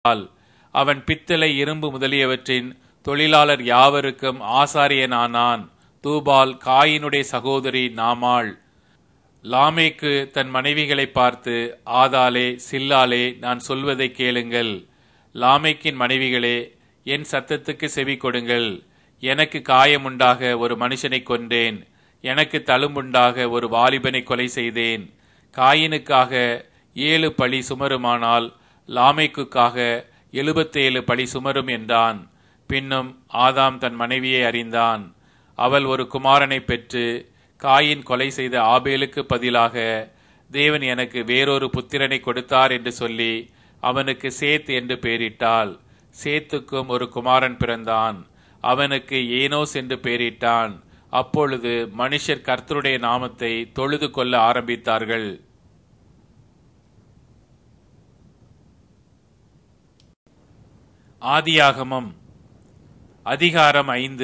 அவன் பித்தளை இரும்பு முதலியவற்றின் தொழிலாளர் யாவருக்கும் ஆசாரியனானான். தூபால் காயினுடைய சகோதரி நாமாள். லாமேக்கு தன் மனைவிகளை பார்த்து, ஆதாளே சில்லாளே, நான் சொல்வதை கேளுங்கள். லாமேக்கின் மனைவிகளே, என் சத்தத்துக்கு செவி கொடுங்கள். எனக்கு காயமுண்டாக ஒரு மனுஷனை கொன்றேன், எனக்கு தழும்புண்டாக ஒரு வாலிபனை கொலை செய்தேன். காயினுக்காக 7 பழி சுமருமானால் லாமேக்குக்காக 77 பழி சுமரும் என்றான். பின்னும் ஆதாம் தன் மனைவியை அறிந்தான். அவள் ஒரு குமாரனை பெற்று, காயின் கொலை செய்த ஆபேலுக்கு பதிலாக தேவன் எனக்கு வேறொரு புத்திரனை கொடுத்தார் என்று சொல்லி அவனுக்கு சேத் என்று பெயரிட்டாள். சேத்துக்கும் ஒரு குமாரன் பிறந்தான். அவனுக்கு ஏனோஸ் என்று பெயரிட்டான். அப்பொழுது மனுஷர் கர்த்தருடைய நாமத்தை தொழுது கொள்ள ஆரம்பித்தார்கள். ஆதியாகமம் அதிகாரம் 5.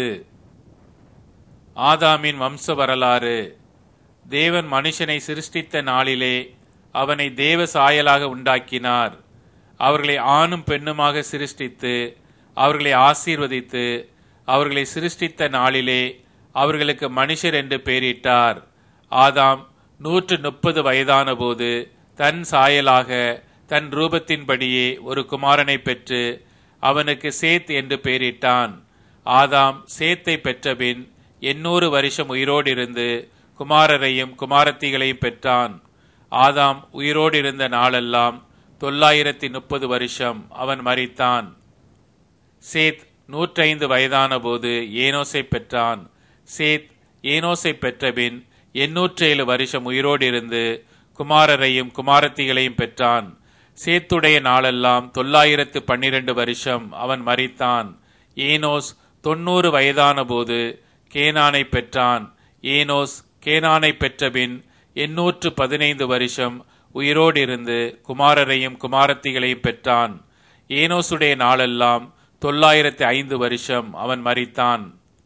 ஆதாமின் வம்ச வரலாறு. தேவன் மனுஷனை சிருஷ்டித்த நாளிலே அவனை தேவ சாயலாக உண்டாக்கினார். அவர்களை ஆணும் பெண்ணுமாக சிருஷ்டித்து அவர்களை ஆசீர்வதித்து அவர்களை சிருஷ்டித்த நாளிலே அவர்களுக்கு மனுஷர் என்று பெயரிட்டார். ஆதாம் 130 வயதான போது தன் சாயலாக தன் ரூபத்தின்படியே ஒரு குமாரனை பெற்று அவனுக்கு சேத் என்று பெயரிட்டான். ஆதாம் சேத்தை பெற்றபின் 800 வருஷம் உயிரோடு இருந்து குமாரரையும் குமாரத்திகளையும் பெற்றான். ஆதாம் உயிரோடு இருந்த நாளெல்லாம் 930 வருஷம். அவன் மரித்தான். சேத் 105 வயதான போது ஏனோசை பெற்றான். சேத் ஏனோசை பெற்றபின் 807 வருஷம் உயிரோடு இருந்து குமாரரையும் குமாரத்திகளையும் பெற்றான். சேத்துடைய நாளெல்லாம் 912 வருஷம். அவன் மரித்தான். ஏனோஸ் 90 வயதான போது கேனானை பெற்றான். ஏனோஸ் கேனானை பெற்றபின் 815 வருஷம் உயிரோடு இருந்து குமாரரையும் குமாரத்திகளையும் பெற்றான். ஏனோசுடைய நாளெல்லாம் 905 வருஷம். அவன் மரித்தான்.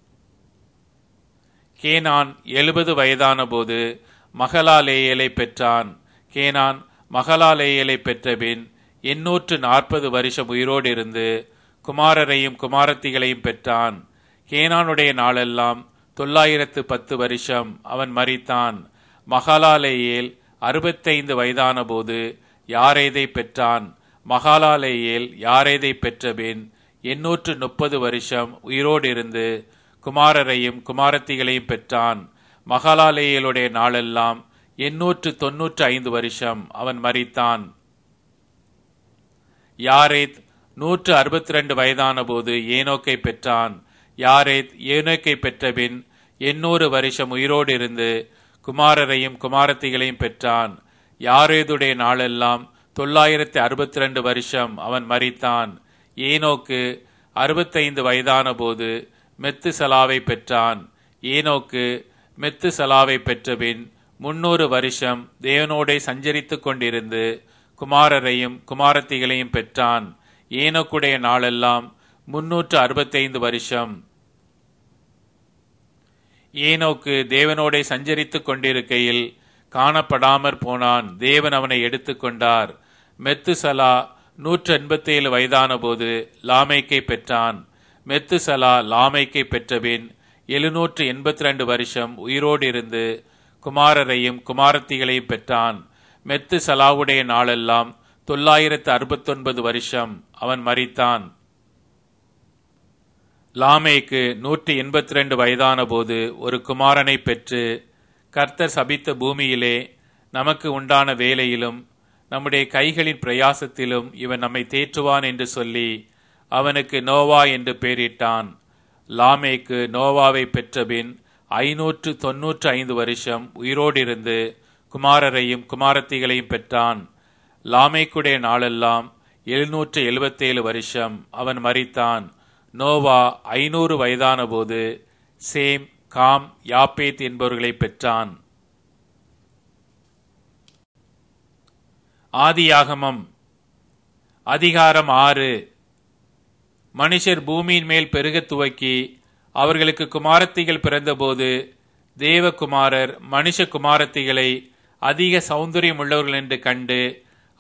கேனான் 70 வயதான போது மகலாலேயலை பெற்றான். கேனான் மகலாலேயலை பெற்றபின் 840 வருஷம் உயிரோடு இருந்து குமாரரையும் குமாரத்திகளையும் பெற்றான். கேனானுடைய நாளெல்லாம் 910 வருஷம். அவன் மரித்தான். மகலாலேயேல் 65 வயதான போது யாரேதை பெற்றான். மகலாலேயேல் யாரேதை பெற்றபின் 830 வருஷம் உயிரோடு இருந்து குமாரரையும் குமாரத்திகளையும் பெற்றான். மகலாலேயலுடைய நாளெல்லாம் 895 வருஷம். அவன் மரித்தான். யாரேத் 162 வயதான போது ஏனோக்கை பெற்றான். யாரேத் ஏனோக்கை பெற்றபின் 800 வருஷம் உயிரோடு இருந்து குமாரரையும் குமாரத்திகளையும் பெற்றான். யாரேதுடைய நாளெல்லாம் 962 வருஷம். அவன் மரித்தான். ஏனோக்கு 65 வயதான போது மெத்துசலாவை பெற்றான். ஏனோக்கு மெத்துசலாவை பெற்றபின் 300 வருஷம் தேவனோடே சஞ்சரித்துக் கொண்டிருந்து குமாரரையும் குமாரத்திகளையும் பெற்றான். ஏனோக்குடைய நாளெல்லாம் 365 வருஷம். ஏனோக்கு தேவனோடே சஞ்சரித்துக் கொண்டிருக்கையில் காணப்படாமற் போனான். தேவன் அவனை எடுத்துக்கொண்டார். மெத்துசலா 187 வயதான போது லாமேக்கை பெற்றான். மெத்துசலா லாமேக்கை பெற்றபின் 782 வருஷம் உயிரோடு இருந்து குமாரரையும் குமாரத்திகளையும் பெற்றான். மெத்துசலாவுடைய நாளெல்லாம் 969 வருஷம். அவன் மரித்தான். லாமேக்கு 182 வயதான போது ஒரு குமாரனை பெற்று, கர்த்தர் சபித்த பூமியிலே நமக்கு உண்டான வேலையிலும் நம்முடைய கைகளின் பிரயாசத்திலும் இவன் நம்மை தேற்றுவான் என்று சொல்லி அவனுக்கு நோவா என்று பெயரிட்டான். லாமேக்கு நோவாவை பெற்றபின் 595 வருஷம் உயிரோடு இருந்து குமாரரையும் குமாரத்திகளையும் பெற்றான். லாமேக்குடைய நாளெல்லாம் 777 வருஷம். அவன் மரித்தான். நோவா 500 வயதான போது சேம், காம், யாப்பேத் என்பவர்களை பெற்றான். ஆதியாகமம் அதிகாரம் 6. மனுஷர் பூமியின் மேல் பெருகத் துவக்கி அவர்களுக்கு குமாரத்திகள் பிறந்தபோது தேவகுமாரர் மனுஷ குமாரத்திகளை அதிக சௌந்தரியம் உள்ளவர்கள் என்று கண்டு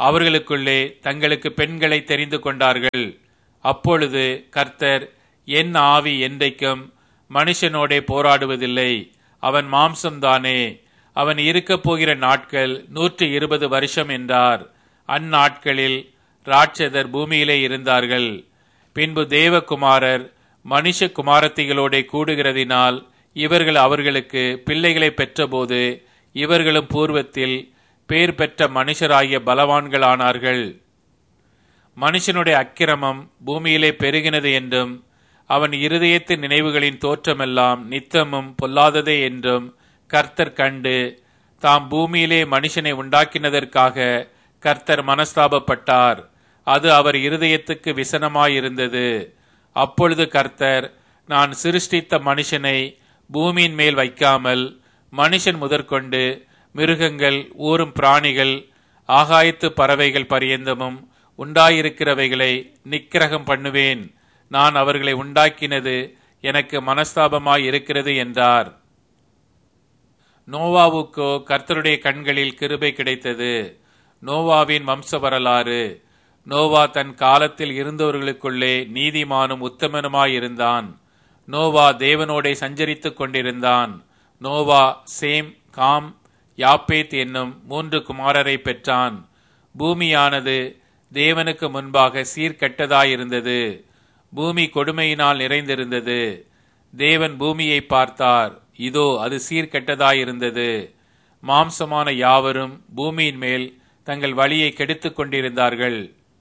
அவர்களுக்குள்ளே தங்களுக்கு பெண்களை தெரிந்து கொண்டார்கள். அப்பொழுது கர்த்தர், என் ஆவி என்றைக்கும் மனுஷனோடே போராடுவதில்லை, அவன் மாம்சம்தானே, அவன் இருக்கப் போகிற நாட்கள் 120 வருஷம் என்றார். அந்நாட்களில் ராட்சதர் பூமியிலே இருந்தார்கள். பின்பு தேவகுமாரர் மனுஷ குமாரத்திகளோட கூடுகிறதினால் இவர்கள் அவர்களுக்கு பிள்ளைகளை பெற்றபோது இவர்களும் பூர்வத்தில் பேர் பெற்ற மனுஷராகிய பலவான்களானார்கள். மனுஷனுடைய அக்கிரமம் பூமியிலே பெருகினது என்றும் அவன் இருதயத்து நினைவுகளின் தோற்றமெல்லாம் நித்தமும் பொல்லாததே என்றும் கர்த்தர் கண்டு, தாம் பூமியிலே மனுஷனை உண்டாக்கினதற்காக கர்த்தர் மனஸ்தாபப்பட்டார். அது அவர் இருதயத்துக்கு விசனமாயிருந்தது. அப்பொழுது கர்த்தர், நான் சிருஷ்டித்த மனுஷனை பூமியின் மேல் வைக்காமல் மனுஷன் முதற்கொண்டு மிருகங்கள், ஊரும் பிராணிகள், ஆகாயத்து பறவைகள் பரியந்தமும் உண்டாயிருக்கிறவைகளை நிக்கிரகம் பண்ணுவேன். நான் அவர்களை உண்டாக்கினது எனக்கு மனஸ்தாபமாய் இருக்கிறது என்றார். நோவாவுக்கோ கர்த்தருடைய கண்களில் கிருபை கிடைத்தது. நோவாவின் வம்ச வரலாறு. நோவா தன் காலத்தில் இருந்தவர்களுக்குள்ளே நீதிமானும் உத்தமனுமாயிருந்தான். நோவா தேவனோடே சஞ்சரித்துக் கொண்டிருந்தான். நோவா சேம், காம், யாப்பேத் என்னும் 3 குமாரரை பெற்றான். பூமியானது தேவனுக்கு முன்பாக சீர்கெட்டதாயிருந்தது. பூமி கொடுமையினால் நிறைந்திருந்தது. தேவன் பூமியை பார்த்தார், இதோ அது சீர்கெட்டதாயிருந்தது. மாம்சமான யாவரும் பூமியின் மேல் தங்கள் வழியை கெடுத்துக் கொண்டிருந்தார்கள்.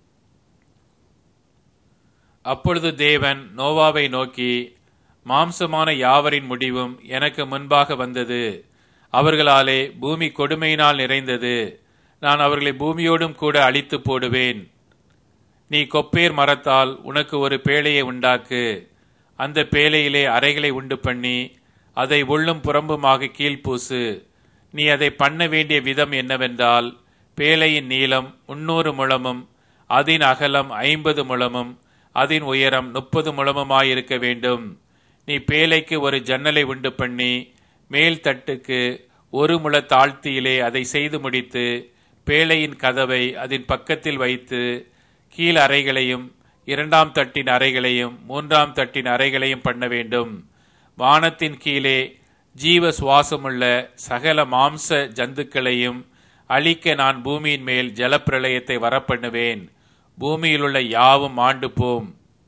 அப்பொழுது தேவன் நோவாவை நோக்கி, மாம்சமான யாவரின் முடிவும் எனக்கு முன்பாக வந்தது. அவர்களாலே பூமி கொடுமையினால் நிறைந்தது. நான் அவர்களை பூமியோடும் கூட அழித்து போடுவேன். நீ கொப்பேர் மரத்தால் உனக்கு ஒரு பேழையை உண்டாக்கு. அந்த பேழையிலே அறைகளை உண்டு பண்ணி அதை உள்ளும் புறம்புமாக கீழ்பூசு. நீ அதை பண்ண வேண்டிய விதம் என்னவென்றால், பேழையின் நீளம் 300 முழமும் அதன் அகலம் 50 முழமும் அதன் உயரம் 30 முழமுமாயிருக்க வேண்டும். நீ பேழைக்கு ஒரு ஜன்னலை உண்டு பண்ணி மேல் தட்டுக்கு 1 முழ தாழ்த்தியிலே அதை செய்து முடித்து பேழையின் கதவை அதன் பக்கத்தில் வைத்து கீழ் அறைகளையும் 2ஆம் தட்டின் அறைகளையும் 3ஆம் தட்டின் அறைகளையும் பண்ண வேண்டும். வானத்தின் கீழே ஜீவ சுவாசமுள்ள சகல மாம்ச ஜந்துக்களையும் அழிக்க நான் பூமியின் மேல் ஜலப்பிரளயத்தை வரப்பண்ணுவேன். பூமியிலுள்ள யாவும் ஆண்டு போம்.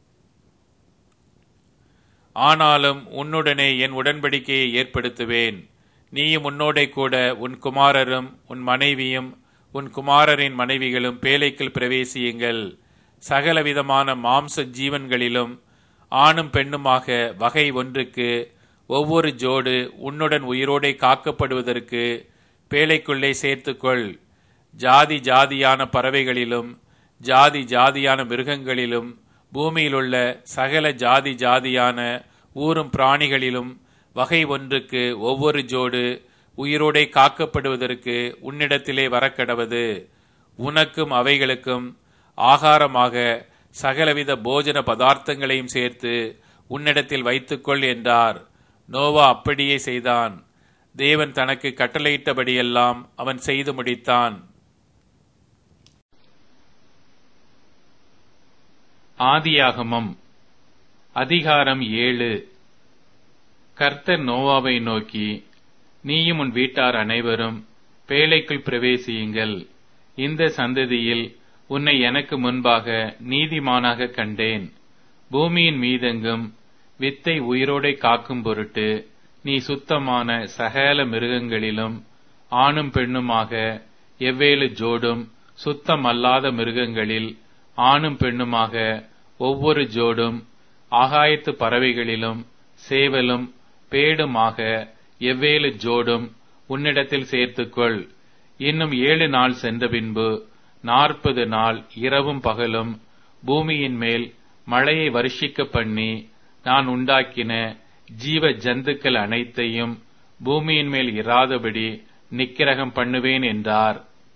ஆனாலும் உன்னுடனே என் உடன்படிக்கையை ஏற்படுத்துவேன். நீயும் உன்னோடே கூட உன் குமாரரும் உன் மனைவியும் உன் குமாரரின் மனைவிகளும் பேழைக்குள் பிரவேசியுங்கள். சகலவிதமான மாம்ச ஜீவன்களிலும் ஆணும் பெண்ணுமாக வகை ஒன்றுக்கு ஒவ்வொரு ஜோடு உன்னுடன் உயிரோடே காக்கப்படுவதற்கு பேழைக்குள்ளே சேர்த்துக்கொள். ஜாதி ஜாதியான பறவைகளிலும் ஜாதி ஜாதியான மிருகங்களிலும் பூமியிலுள்ள சகல ஜாதி ஜாதியான ஊரும் பிராணிகளிலும் வகை ஒன்றுக்கு ஒவ்வொரு ஜோடு உயிரோடே காக்கப்படுவதற்கு உன்னிடத்திலே வரக்கடவது. உனக்கும் அவைகளுக்கும் ஆகாரமாக சகலவித போஜன பதார்த்தங்களையும் சேர்த்து உன்னிடத்தில் வைத்துக்கொள் என்றார். நோவா அப்படியே செய்தான். தேவன் தனக்கு கட்டளையிட்டபடியெல்லாம் அவன் செய்து முடித்தான். ஆதியாகமம் அதிகாரம் 7. கர்த்தர் நோவாவை நோக்கி, நீயும் உன் வீட்டார் அனைவரும் பேழைக்குள் பிரவேசியுங்கள். இந்த சந்ததியில் உன்னை எனக்கு முன்பாக நீதிமானாக கண்டேன். பூமியின் மீதெங்கும் வித்தை உயிரோடை காக்கும் பொருட்டு நீ சுத்தமான சகல மிருகங்களிலும் ஆணும் பெண்ணுமாக எவ்வேலு ஜோடும், சுத்தம் அல்லாத மிருகங்களில் ஆணும் பெண்ணுமாக ஒவ்வொரு ஜோடும், ஆகாயத்து பறவைகளிலும் சேவலும் பேடுமாக எவ்வேலு ஜோடும் உன்னிடத்தில் சேர்த்துக்கொள். இன்னும் 7 நாள் சென்ற பின்பு 40 நாள் இரவும் பகலும் பூமியின் மேல் மழையை வருஷிக்க பண்ணி நான் உண்டாக்கின ஜீவ ஜந்துக்கள் அனைத்தையும் பூமியின் மேல் இராதபடி நிக்கிரகம் பண்ணுவேன் என்றார்.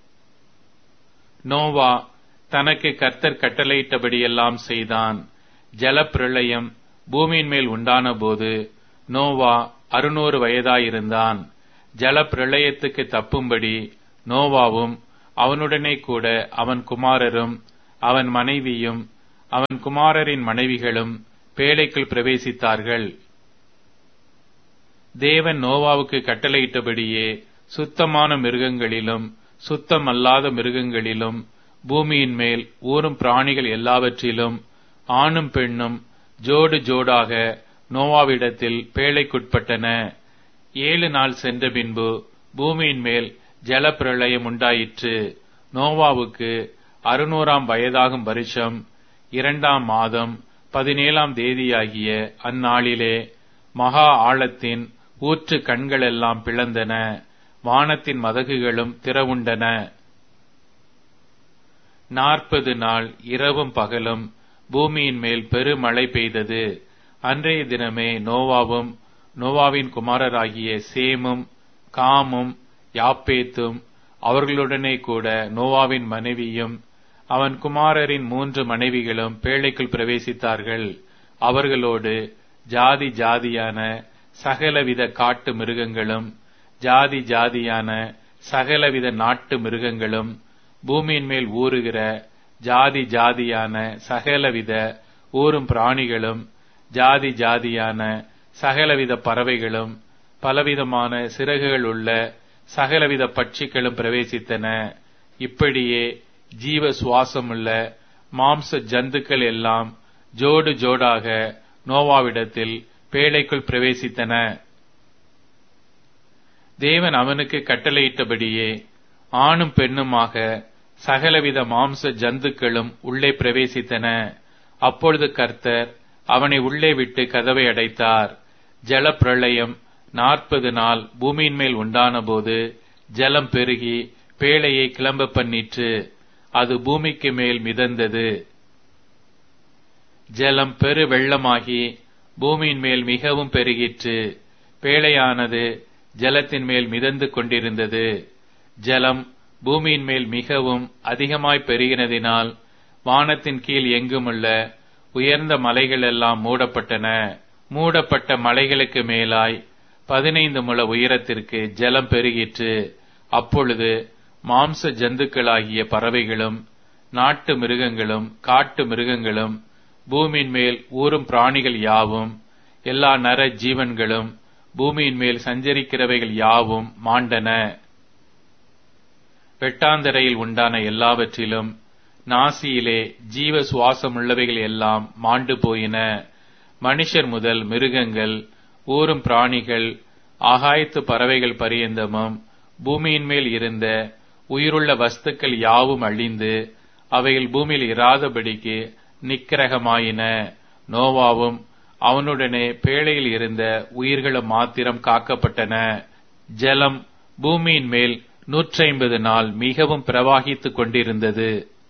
நோவா தனக்கு கர்த்தர் கட்டளையிட்டபடியெல்லாம் செய்தான். ஜலப்பிரளயம் பூமியின் மேல் உண்டான போது நோவா 600 வயதாயிருந்தான். ஜலப்பிரளயத்துக்கு தப்பும்படி நோவாவும் அவனுடனே கூட அவன் குமாரரும் அவன் மனைவியும் அவன் குமாரரின் மனைவிகளும் பேழைக்குள் பிரவேசித்தார்கள். தேவன் நோவாவுக்கு கட்டளையிட்டபடியே சுத்தமான மிருகங்களிலும் சுத்தமல்லாத மிருகங்களிலும் பூமியின் மேல் ஊரும் பிராணிகள் எல்லாவற்றிலும் ஆணும் பெண்ணும் ஜோடு ஜோடாக நோவாவிடத்தில் பேழைக்குட்பட்டன. 7 நாள் சென்ற பின்பு பூமியின் மேல் ஜலப்பிரளயம் உண்டாயிற்று. நோவாவுக்கு 600 வயதாகும் வருஷம் 2 மாதம் 17 தேதியாகிய அந்நாளிலே மகா ஆழத்தின் ஊற்று கண்களெல்லாம் பிளந்தன, வானத்தின் மதகுகளும் திறவுண்டன. 40 நாள் இரவும் பகலும் பூமியின் மேல் பெருமழை பெய்தது. அன்றைய தினமே நோவாவும் நோவாவின் குமாரராகிய சேமும் காமும் யாப்பேத்தும் அவர்களுடனே கூட நோவாவின் மனைவியும் அவன் குமாரரின் 3 மனைவிகளும் பேழைக்குள் பிரவேசித்தார்கள். அவர்களோடு ஜாதி ஜாதியான சகலவித காட்டு மிருகங்களும் ஜாதி ஜாதியான சகலவித நாட்டு மிருகங்களும் பூமியின் மேல் ஊறுகிற ஜாதி ஜாதியான சகலவித ஊரும் பிராணிகளும் ஜாதி ஜாதியான சகலவித பறவைகளும் பலவிதமான சிறகுகள் உள்ள சகலவித பட்சிகளும் பிரவேசித்தன. இப்படியே ஜீவ சுவாசமுள்ள மாம்ச ஜந்துக்கள் எல்லாம் ஜோடு ஜோடாக நோவாவிடத்தில் பேழைக்குள் பிரவேசித்தன. தேவன் அவனுக்கு கட்டளையிட்டபடியே ஆணும் பெண்ணுமாக சகலவித மாம்ச ஜந்துக்களும் உள்ளே பிரவேசித்தன. அப்பொழுது கர்த்தர் அவனை உள்ளே விட்டு கதவை அடைத்தார். ஜலப்பிரளயம் 40 நாள் பூமியின் மேல் உண்டான போது ஜலம் பெருகி பேழையை கிளம்ப பண்ணிற்று. அது பூமிக்கு மேல் மிதந்தது. ஜலம் பெரு வெள்ளமாகி பூமியின் மேல் மிகவும் பெருகிற்று. பேழையானது ஜலத்தின் மேல் மிதந்து கொண்டிருந்தது. ஜலம் பூமியின் மேல் மிகவும் அதிகமாய் பெருகினதினால் வானத்தின் கீழ் எங்குமுள்ள உயர்ந்த மலைகள் எல்லாம் மூடப்பட்டன. மூடப்பட்ட மலைகளுக்கு மேலாய் 15 முழ உயரத்திற்கு ஜலம் பெருகிற்று. அப்பொழுது மாம்ச ஜந்துக்களாகிய பறவைகளும் நாட்டு மிருகங்களும் காட்டு மிருகங்களும் பூமியின் மேல் ஊரும் பிராணிகள் யாவும் எல்லா நர ஜீவன்களும் பூமியின் மேல் சஞ்சரிக்கிறவைகள் யாவும் மாண்டன. வெட்டாந்தரையில் உண்டான எல்லாவற்றிலும் நாசியிலே ஜீவ சுவாசமுள்ளவைகள் எல்லாம் மாண்டு போயின. மனுஷர் முதல் மிருகங்கள் ஊரும் பிராணிகள் ஆகாயத்து பறவைகள் பரியந்தமும் பூமியின் மேல் இருந்த உயிருள்ள வஸ்துக்கள் யாவும் அழிந்து அவைகள் பூமியில் இராதபடிக்கு நிக்கிரகமாயின. நோவாவும் அவனுடனே பேழையில் இருந்த உயிர்களும் மாத்திரம் காக்கப்பட்டன. ஜலம் பூமியின் மேல் 150 நாள் மிகவும் பிரவாகித்துக் கொண்டிருந்தது.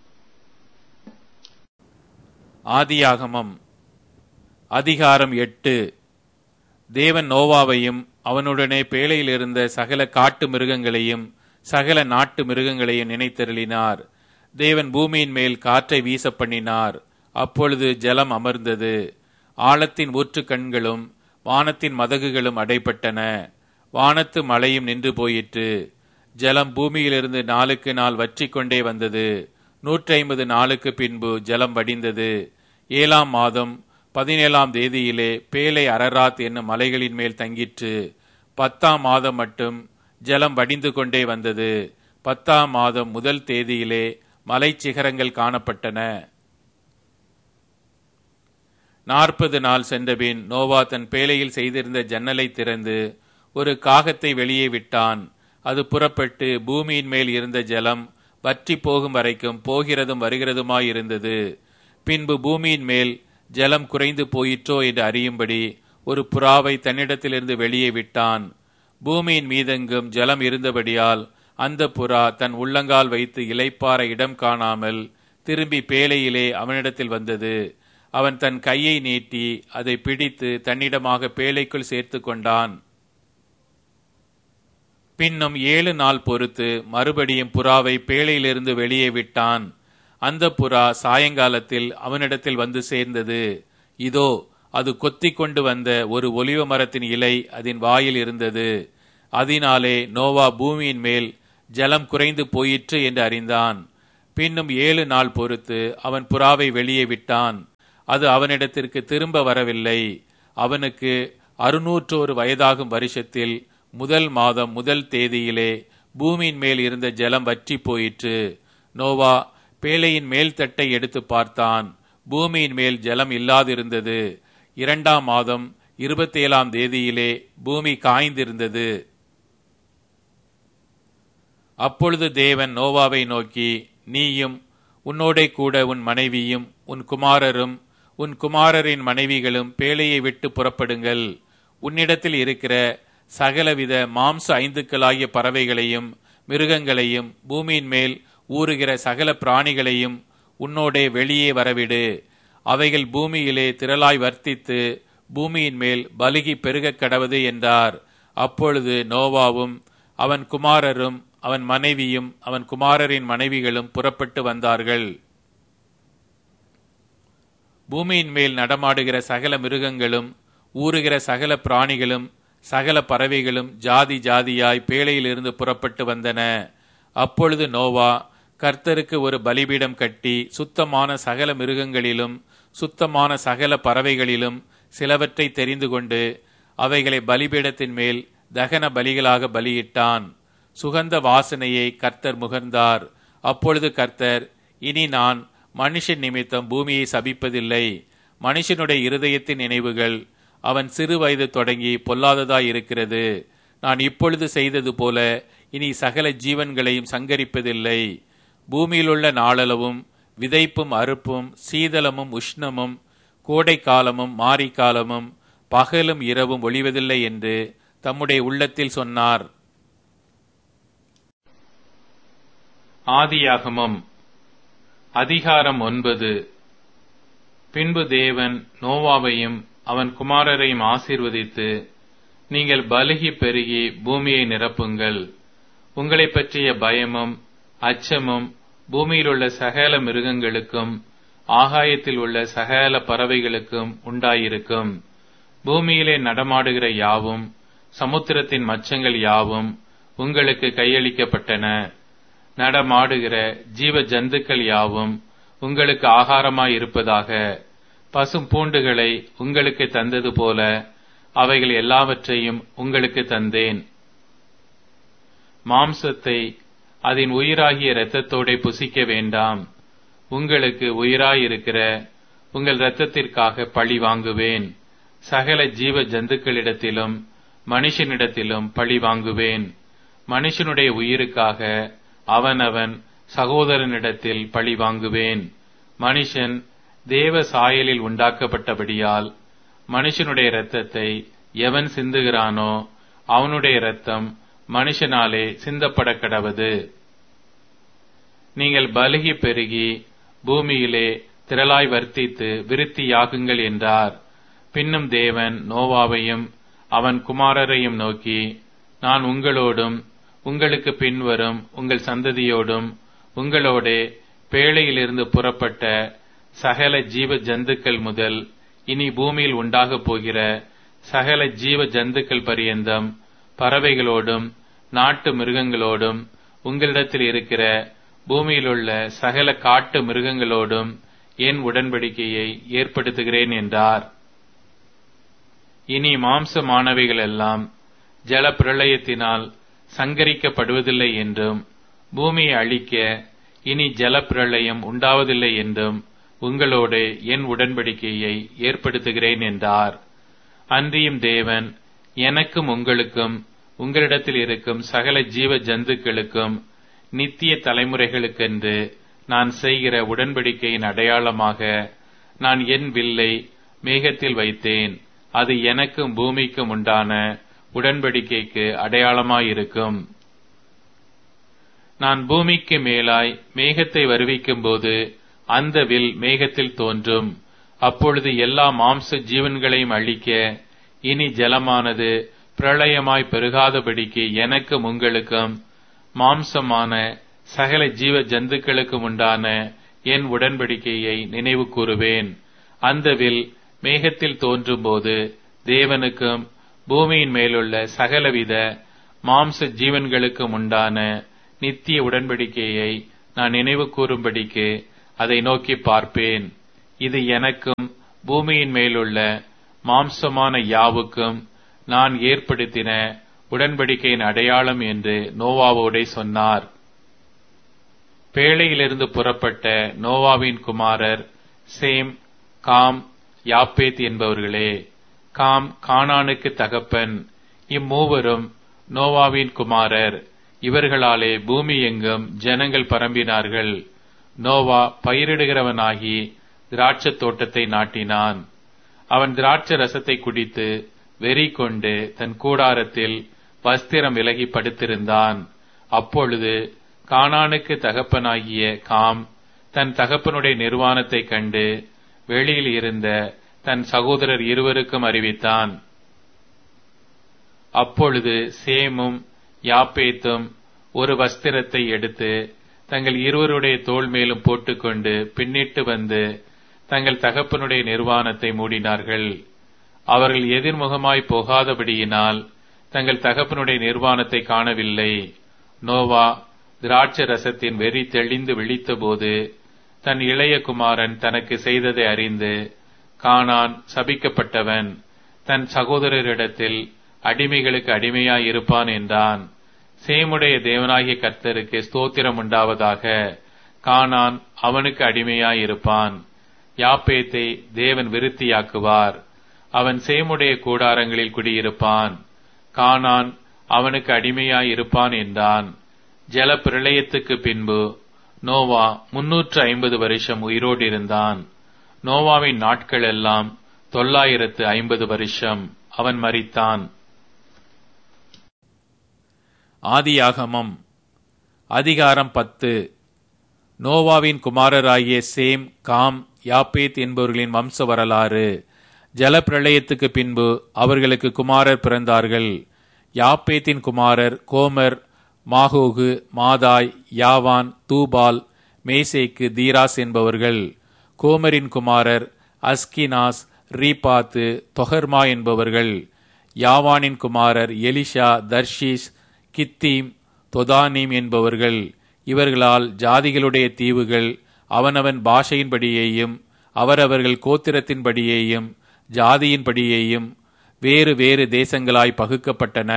ஆதியாகமம் அதிகாரம் 8. தேவன் நோவாவையும் அவனுடனே பேழையில் இருந்த சகல காட்டு மிருகங்களையும் சகல நாட்டு மிருகங்களையும் நினைத்தருளினார். தேவன் பூமியின் மேல் காற்றை வீச பண்ணினார். அப்பொழுது ஜலம் அமர்ந்தது. ஆழத்தின் ஊற்று கண்களும் வானத்தின் மதகுகளும் அடைபட்டன. வானத்து மழையும் நின்று போயிற்று. ஜலம் பூமியிலிருந்து நாளுக்கு நாள் வற்றிக் கொண்டே வந்தது. 150 நாளுக்கு பின்பு ஜலம் வடிந்தது. 7 மாதம் 17 தேதியிலே பேலை அரராத் என்னும் மலைகளின் மேல் தங்கிற்று. 10 மாதம் மட்டும் ஜலம் வடிந்து கொண்டே வந்தது. 10 மாதம் முதல் தேதியிலே மலை சிகரங்கள் காணப்பட்டன. 40 நாள் சென்றபின் நோவா தன் பேழையில் செய்திருந்த ஜன்னலை திறந்து ஒரு காகத்தை வெளியே விட்டான். அது புறப்பட்டு பூமியின் மேல் இருந்த ஜலம் வற்றி போகும் வரைக்கும் போகிறதும் வருகிறதுமாயிருந்தது. பின்பு பூமியின் மேல் ஜலம் குறைந்து போயிற்றோ என்று அறியும்படி ஒரு புறாவை தன்னிடத்திலிருந்து வெளியே விட்டான். பூமியின் மீதெங்கும் ஜலம் இருந்தபடியால் அந்த புறா தன் உள்ளங்கால் வைத்து இளைப்பாற இடம் காணாமல் திரும்பி பேழையிலே அவனிடத்தில் வந்தது. அவன் தன் கையை நீட்டி அதை பிடித்து தன்னிடமாக பேழைக்குள் சேர்த்து கொண்டான். பின்னும் 7 நாள் பொறுத்து மறுபடியும் புறாவை பேழையிலிருந்து வெளியே விட்டான். அந்த புறா சாயங்காலத்தில் அவனிடத்தில் வந்து சேர்ந்தது. இதோ, அது கொத்திக் கொண்டு வந்த ஒரு ஒலிவ மரத்தின் இலை அதன் வாயில் இருந்தது. அதனாலே நோவா பூமியின் மேல் ஜலம் குறைந்து போயிற்று என்று அறிந்தான். பின்னும் 7 நாள் பொறுத்து அவன் புறாவை வெளியே விட்டான். அது அவனிடத்திற்கு திரும்ப வரவில்லை. அவனுக்கு 601 வயதாகும் வருஷத்தில் முதல் மாதம் முதல் தேதியிலே பூமியின் மேல் இருந்த ஜலம் வற்றி போயிற்று. நோவா பேழையின் மேல் தட்டை எடுத்து பார்த்தான். பூமியின் மேல் ஜலம் இல்லாதிருந்தது. 2ஆம் மாதம் 27ஆம் தேதியிலே பூமி காய்ந்திருந்தது. அப்பொழுது தேவன் நோவாவை நோக்கி, நீயும் உன்னோடே கூட உன் மனைவியும் உன் குமாரரும் உன் குமாரரின் மனைவிகளும் பேழையை விட்டு புறப்படுங்கள். உன்னிடத்தில் இருக்கிற சகலவித மாம்ச ஐந்துக்களாகிய பறவைகளையும் மிருகங்களையும் பூமியின் மேல் ஊறுகிற சகல பிராணிகளையும் உன்னோடே வெளியே வரவிடு. அவைகள் பூமியிலே திரளாய் வர்த்தித்து பூமியின் மேல் பலுகி பெருகக் கடவது என்றார். அப்பொழுது நோவாவும் அவன் குமாரரும் அவன் மனைவியும் அவன் குமாரரின் மனைவிகளும் புறப்பட்டு வந்தார்கள். பூமியின் மேல் நடமாடுகிற சகல மிருகங்களும் ஊறுகிற சகல பிராணிகளும் சகல பறவைகளும் ஜாதி ஜாதியாய் பேழையிலிருந்து புறப்பட்டு வந்தன. அப்பொழுது நோவா கர்த்தருக்கு ஒரு பலிபீடம் கட்டி சுத்தமான சகல மிருகங்களிலும் சுத்தமான சகல பறவைகளிலும் சிலவற்றை தெரிந்து கொண்டு அவைகளை பலிபீடத்தின் மேல் தகன பலிகளாக பலியிட்டான். சுகந்த வாசனையை கர்த்தர் முகர்ந்தார். அப்பொழுது கர்த்தர், இனி நான் மனுஷன் நிமித்தம் பூமியை சபிப்பதில்லை. மனுஷனுடைய இருதயத்தின் நினைவுகள் அவன் சிறு வயது தொடங்கி பொல்லாததாய் இருக்கிறது. நான் இப்பொழுது செய்தது போல இனி சகல ஜீவன்களையும் சங்கரிப்பதில்லை. பூமியிலுள்ள நாளளவும் விதைப்பும் அறுப்பும் சீதளமும் உஷ்ணமும் கோடை காலமும் மாரிக்காலமும் பகலும் இரவும் ஒளிவதில்லை என்று தம்முடைய உள்ளத்தில் சொன்னார். ஆதியாகமம் அதிகாரம் 9. பின்பு தேவன் நோவாவையும் அவன் குமாரரையும் ஆசீர்வதித்து, நீங்கள் பலுகி பெருகி பூமியை நிரப்புங்கள். உங்களை பற்றிய பயமும் அச்சமும் பூமியிலுள்ள சகல மிருகங்களுக்கும் ஆகாயத்தில் உள்ள சகல பறவைகளுக்கும் உண்டாயிருக்கும். பூமியிலே நடமாடுகிற யாவும் சமுத்திரத்தின் மச்சங்கள் யாவும் உங்களுக்கு கையளிக்கப்பட்டன. நடமாடுகிற ஜீவ ஜந்துக்கள் யாவும் உங்களுக்கு ஆகாரமாயிருப்பதாக. பசும் பூண்டுகளை உங்களுக்கு தந்தது போல அவைகள் எல்லாவற்றையும் உங்களுக்கு தந்தேன். மாம்சத்தை அதன் உயிராகிய இரத்தத்தோட புசிக்க வேண்டாம். உங்களுக்கு உயிராயிருக்கிற உங்கள் இரத்தத்திற்காக பழி வாங்குவேன். சகல ஜீவ ஜந்துக்களிடத்திலும் மனுஷனிடத்திலும் பழி வாங்குவேன். மனுஷனுடைய உயிருக்காக அவனவன் சகோதரனிடத்தில் பழி வாங்குவேன். மனுஷன் தேவ சாயலில் உண்டாக்கப்பட்டபடியால் மனுஷனுடைய இரத்தத்தை எவன் சிந்துகிறானோ அவனுடைய இரத்தம் மனுஷனாலே சிந்தப்பட கடவது. நீங்கள் பலுகி பெருகி பூமியிலே திரளாய் வர்த்தித்து விருத்தியாகுங்கள் என்றார். பின்னும் தேவன் நோவாவையும் அவன் குமாரரையும் நோக்கி, நான் உங்களோடும் உங்களுக்கு பின்வரும் உங்கள் சந்ததியோடும் உங்களோடே பேழையிலிருந்து புறப்பட்ட சகல ஜீவ ஜந்துக்கள் முதல் இனி பூமியில் உண்டாகப் போகிற சகல ஜீவ ஜந்துக்கள் பரியந்தம் பறவைகளோடும் நாட்டு மிருகங்களோடும் உங்களிடத்தில் இருக்கிற பூமியிலுள்ள சகல காட்டு மிருகங்களோடும் என் உடன்படிக்கையை ஏற்படுத்துகிறேன் என்றார். இனி மாம்சமானவைகள் எல்லாம் ஜல பிரளயத்தினால் சங்கரிக்கப்படுவதில்லை என்றும் பூமியை அழிக்க இனி ஜல பிரளயம் உண்டாவதில்லை என்றும் உங்களோடு என் உடன்படிக்கையை ஏற்படுத்துகிறேன் என்றார். அன்றியும் தேவன் எனக்கும் உங்களுக்கும் உங்களிடத்தில் இருக்கும் சகல ஜீவ ஜந்துக்களுக்கும் நித்திய தலைமுறைகளுக்கென்று நான் செய்கிற உடன்படிக்கையின் அடையாளமாக நான் என் வில்லை மேகத்தில் வைத்தேன். அது எனக்கும் பூமிக்கும் உண்டான உடன்படிக்கைக்கு அடையாளமாயிருக்கும். நான் பூமிக்கு மேலாய் மேகத்தை வருவிக்கும் போது அந்த வில் மேகத்தில் தோன்றும். அப்பொழுது எல்லா மாம்ச ஜீவன்களையும் அழிக்க இனி ஜலமானது பிரளயமாய் பெருகாதபடிக்கு எனக்கும் உங்களுக்கும் மாம்சமான சகல ஜீவ ஜந்துக்களுக்கும் உண்டான என் உடன்படிக்கையை நினைவு கூறுவேன். அந்த வில் மேகத்தில் தோன்றும் போது தேவனுக்கும் பூமியின் மேலுள்ள சகலவித மாம்ச ஜீவன்களுக்கும் உண்டான நித்திய உடன்படிக்கையை நான் நினைவு கூறும்படிக்கு அதை நோக்கி பார்ப்பேன். இது எனக்கும் பூமியின் மேலுள்ள மாம்சமான யாவுக்கும் நான் ஏற்படுத்தின உடன்படிக்கையின் அடையாளம் என்று நோவாவோடே சொன்னார். பேழையிலிருந்து புறப்பட்ட நோவாவின் குமாரர் சேம், காம், யாப்பேத் என்பவர்களே. காம் கானானுக்கு தகப்பன். இம்மூவரும் நோவாவின் குமாரர். இவர்களாலே பூமி எங்கும் ஜனங்கள் பரம்பினார்கள். நோவா பயிரிடுகிறவனாகி திராட்சத் தோட்டத்தை நாட்டினான். அவன் திராட்சை ரசத்தை குடித்து வெறி கொண்டு தன் கூடாரத்தில் வஸ்திரம் விலகி படுத்திருந்தான். அப்பொழுது கானானுக்கு தகப்பனாகிய காம் தன் தகப்பனுடைய நிர்வாணத்தை கண்டு வெளியில் இருந்த தன் சகோதரர் இருவருக்கும் அறிவித்தான். அப்பொழுது சேமும் யாப்பேத்தும் ஒரு வஸ்திரத்தை எடுத்து தங்கள் இருவருடைய தோள் மேலும் போட்டுக்கொண்டு பின்னிட்டு வந்து தங்கள் தகப்பனுடைய நிர்வாணத்தை மூடினார்கள். அவர்கள் எதிர்முகமாய் போகாதபடியினால் தங்கள் தகப்பனுடைய நிர்வாணத்தை காணவில்லை. நோவா திராட்சை ரசத்தின் வெறி தெளிந்து விழித்தபோது தன் இளைய குமாரன் தனக்கு செய்ததை அறிந்து, கானான் சபிக்கப்பட்டவன், தன் சகோதரரிடத்தில் அடிமைகளுக்கு அடிமையாயிருப்பான் என்றான். சேமுடைய தேவனாகிய கர்த்தருக்கு ஸ்தோத்திரம் உண்டாவதாக. கானான் அவனுக்கு அடிமையாயிருப்பான். யாப்பேத்தை தேவன் விருத்தியாக்குவார். அவன் சேமுடைய கூடாரங்களில் குடியிருப்பான். கானான் அவனுக்கு அடிமையாயிருப்பான் என்றான். ஜல பிரளயத்துக்கு பின்பு நோவா 350 வருஷம் உயிரோடு இருந்தான். நோவாவின் நாட்கள் எல்லாம் 950 வருஷம். அவன் மரித்தான். ஆதியாகமம் அதிகாரம் 10. நோவாவின் குமாரராகிய சேம், காம், யாப்பேத் என்பவர்களின் வம்ச வரலாறு. ஜலப்பிரளயத்துக்கு பின்பு அவர்களுக்கு குமாரர் பிறந்தார்கள். யாப்பேத்தின் குமாரர் கோமர், மாகோகு, மாதாய், யாவான், தூபால், மேசேக்கு, தீராஸ் என்பவர்கள். கோமரின் குமாரர் அஸ்கினாஸ், ரீபாத்து, தொகர்மா என்பவர்கள். யாவானின் குமாரர் எலிஷா, தர்ஷீஸ், கித்தீம், தொதானீம் என்பவர்கள். இவர்களால் ஜாதிகளுடைய தீவுகள் அவனவன் பாஷையின்படியேயும் அவரவர்கள் கோத்திரத்தின்படியேயும் ஜாதியின்படியேயும் வேறு வேறு தேசங்களாய் பகுக்கப்பட்டன.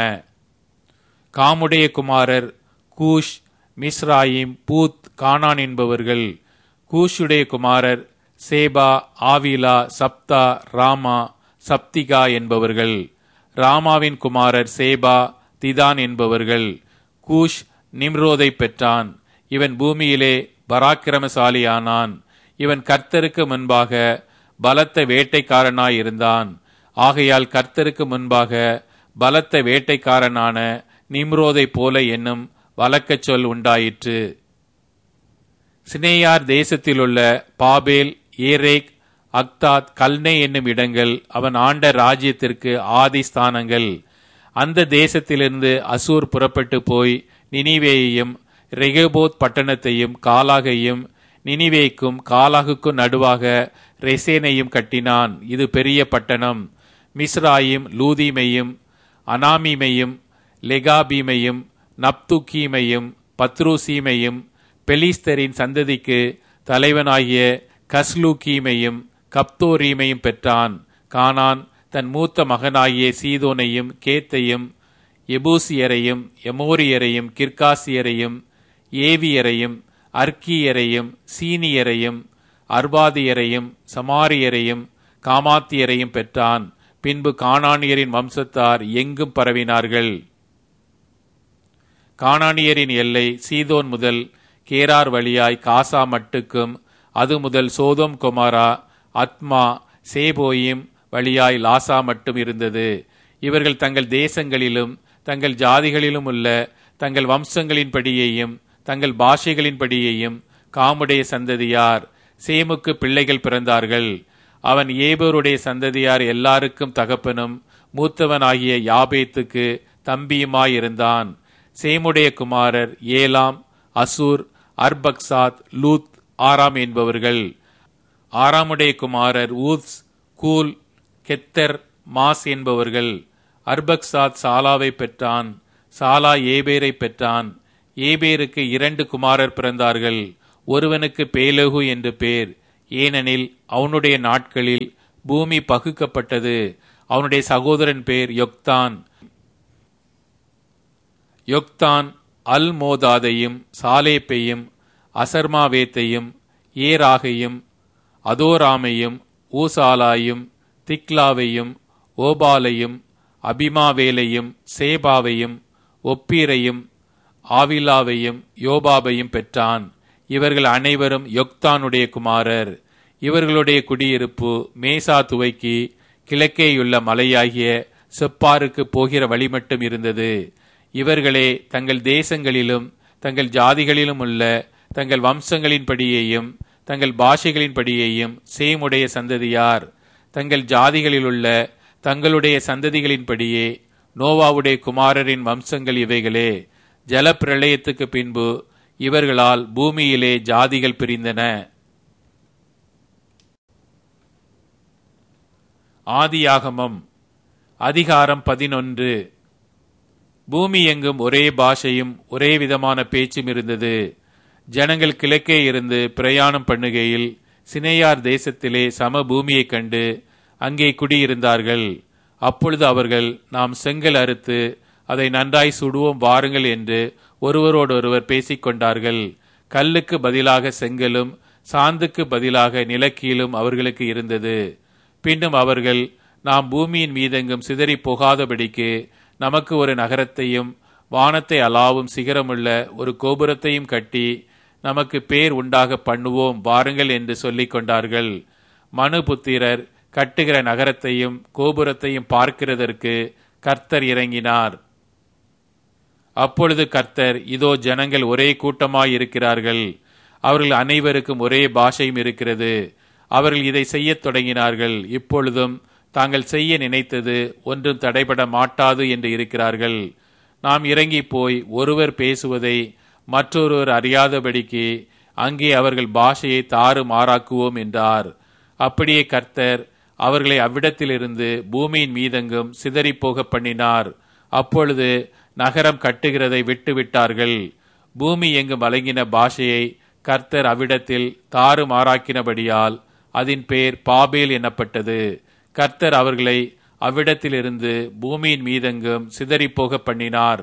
காமுடைய குமாரர் கூஷ், மிஸ்ராயிம், பூத், கானான் என்பவர்கள். கூஷுடைய குமாரர் சேபா, ஆவிலா, சப்தா, ராமா, சப்திகா என்பவர்கள். ராமாவின் குமாரர் சேபா, திதான் என்பவர்கள். கூஷ் நிம்ரோதை பெற்றான். இவன் பூமியிலே பராக்கிரமசாலியானான். இவன் கர்த்தருக்கு முன்பாக பலத்த வேட்டைக்காரனாயிருந்தான். ஆகையால் கர்த்தருக்கு முன்பாக பலத்த வேட்டைக்காரனான நிம்ரோதை போல என்னும் வழக்கச் சொல் உண்டாயிற்று. சினேயார் தேசத்திலுள்ள பாபேல், ஏரேக், அக்தாத், கல்னே என்னும் இடங்கள் அவன் ஆண்ட ராஜ்யத்திற்கு ஆதி ஸ்தானங்கள். அந்த தேசத்திலிருந்து அசூர் புறப்பட்டு போய் நினிவேயையும் ரெகோபோத் பட்டணத்தையும் காலாகையும் நினிவேக்கும் காலாகுக்கும் நடுவாக ரெசேனையும் கட்டினான். இது பெரிய பட்டணம். மிஸ்ராயிம், லூதீமையும், அனாமீமையும், லெகாபீமையும், நப்துக்கீமையும், பத்ருசீமையும், பெலிஸ்தரின் சந்ததிக்கு தலைவனாகிய கஸ்லூக்கீமையும் கப்தோரீமையும் பெற்றான். கானான் தன் மூத்த மகனாகிய சீதோனையும் கேத்தையும் எபூசியரையும் எமோரியரையும் கிர்காசியரையும் ஏவியரையும் அர்க்கியரையும் சீனியரையும் அர்பாதியரையும் சமாரியரையும் காமாத்தியரையும் பெற்றான். பின்பு கானானியரின் வம்சத்தார் எங்கும் பரவினார்கள். கானானியரின் எல்லை சீதோன் முதல் கேரார் வழியாய் காசா மட்டுக்கும், அது முதல் சோதோம் கொமாரா, அத்மா, சேபோயிம் வழியாய் லாசா மட்டும் இருந்தது. இவர்கள் தங்கள் தேசங்களிலும் தங்கள் ஜாதிகளிலும் உள்ள தங்கள் வம்சங்களின்படியேயும் தங்கள் பாஷைகளின்படியேயும் காமுடைய சந்ததியார். சேமுக்கு பிள்ளைகள் பிறந்தார்கள். அவன் ஏபோருடைய சந்ததியார் எல்லாருக்கும் தகப்பனும் மூத்தவனாகிய யாபேத்துக்கு தம்பியுமாயிருந்தான். சேமுடைய குமாரர் ஏலாம், அசூர், அர்பக்சாத், லூத், ஆராம் என்பவர்கள். ஆராமுடைய குமாரர் ஊத்ஸ், கூல், கெத்தர், மாஸ் என்பவர்கள். அர்பக்சாத் சாலாவை பெற்றான். சாலா ஏபேரை பெற்றான். ஏபேருக்கு 2 குமாரர் பிறந்தார்கள். ஒருவனுக்கு பேலகு என்று பேர், ஏனெனில் அவனுடைய நாட்களில் பூமி பகுக்கப்பட்டது. அவனுடைய சகோதரன் பேர் யொக்தான். யொக்தான் அல்மோதாதையும் சாலேப்பையும் அசர்மாவேத்தையும் ஏராகையும் அதோராமையும் ஊசாலாயும் திக்லாவையும் ஓபாலையும் அபிமாவேலையும் சேபாவையும் ஒப்பீரையும் ஆவிலாவையும் யோபாபையும் பெற்றான். இவர்கள் அனைவரும் யொக்தானுடைய குமாரர். இவர்களுடைய குடியிருப்பு மேசா துவைக்கி கிழக்கேயுள்ள மலையாகிய செப்பாருக்கு போகிற வழி மட்டும் இருந்தது. இவர்களே தங்கள் தேசங்களிலும் தங்கள் ஜாதிகளிலும் உள்ள தங்கள் வம்சங்களின்படியேயும் தங்கள் பாஷைகளின்படியேயும் சேமுடைய சந்ததியார். தங்கள் ஜாதிகளிலுள்ள தங்களுடைய சந்ததிகளின்படியே நோவாவுடைய குமாரரின் வம்சங்கள் இவைகளே. ஜலப்பிரளயத்துக்கு பின்பு இவர்களால் பூமியிலே ஜாதிகள் பிரிந்தன. ஆதியாகமம் அதிகாரம் 11. பூமி எங்கும் ஒரே பாஷையும் ஒரே விதமான பேச்சும் இருந்தது. ஜனங்கள் கிழக்கே இருந்து பிரயாணம் பண்ணுகையில் சினேயார் தேசத்திலே சம பூமியைக் கண்டு அங்கே குடியிருந்தார்கள். அப்பொழுது அவர்கள், நாம் செங்கல் அறுத்து அதை நன்றாய் சுடுவோம் வாருங்கள் என்று ஒருவரோடொருவர் பேசிக்கொண்டார்கள். கல்லுக்கு பதிலாக செங்கலும் சாந்துக்கு பதிலாக நிலக்கீலும் அவர்களுக்கு இருந்தது. பின்னும் அவர்கள், நாம் பூமியின் மீதெங்கும் சிதறி போகாதபடிக்கு நமக்கு ஒரு நகரத்தையும் வானத்தை அளாவும் சிகரமுள்ள ஒரு கோபுரத்தையும் கட்டி நமக்கு பேர் உண்டாக பண்ணுவோம் வாருங்கள் என்று சொல்லிக் கொண்டார்கள். மனுபுத்திரர் கட்டுகிற நகரத்தையும் கோபுரத்தையும் பார்க்கிறதற்கு கர்த்தர் இறங்கினார். அப்பொழுது கர்த்தர், இதோ ஜனங்கள் ஒரே கூட்டமாயிருக்கிறார்கள், அவர்கள் அனைவருக்கும் ஒரே பாஷையும் இருக்கிறது. அவர்கள் இதை செய்யத் தொடங்கினார்கள். இப்பொழுதும் தாங்கள் செய்ய நினைத்தது ஒன்றும் தடைபட மாட்டாது என்று இருக்கிறார்கள். நாம் இறங்கி போய் ஒருவர் பேசுவதை மற்றொருவர் அறியாதபடிக்கு அங்கே அவர்கள் பாஷையை தாறுமாறாக்குவோம் என்றார். அப்படியே கர்த்தர் அவர்களை அவ்விடத்திலிருந்து பூமியின் மீதெங்கும் சிதறிப்போக பண்ணினார். அப்பொழுது நகரம் கட்டுகிறதை விட்டுவிட்டார்கள். பூமி எங்கும் வழங்கின பாஷையை கர்த்தர் அவ்விடத்தில் தாறுமாறாக்கினபடியால் அதன் பேர் பாபேல் எனப்பட்டது. கர்த்தர் அவர்களை அவ்விடத்திலிருந்து பூமியின் மீதெங்கும் சிதறிப்போக பண்ணினார்.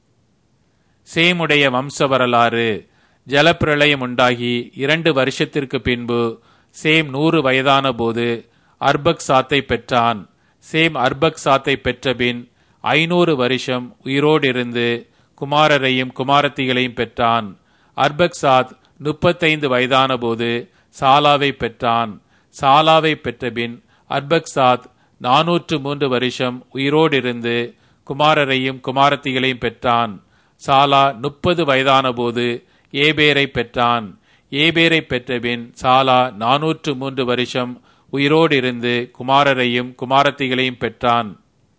சேமுடைய வம்ச வரலாறு. ஜலப்பிரளயம் உண்டாகி 2 வருஷத்திற்கு பின்பு சேம் 100 வயதான போது அர்பக்சாத்தை பெற்றான். சேம் அர்பக்சாத்தை பெற்றபின் 500 வருஷம் உயிரோடிருந்து குமாரரையும் குமாரத்திகளையும் பெற்றான். அர்பக்சாத் 35 வயதான போது சாலாவை பெற்றான். சாலாவை பெற்றபின் அர்பக்சாத் 403 வருஷம் உயிரோடிருந்து குமாரரையும் குமாரத்திகளையும் பெற்றான். சாலா 30 வயதான போது ஏபேரை பெற்றான். ஏபேரை பெற்றபின் சாலா 403 வருஷம் உயிரோடிருந்து குமாரரையும் குமாரத்திகளையும் பெற்றான்.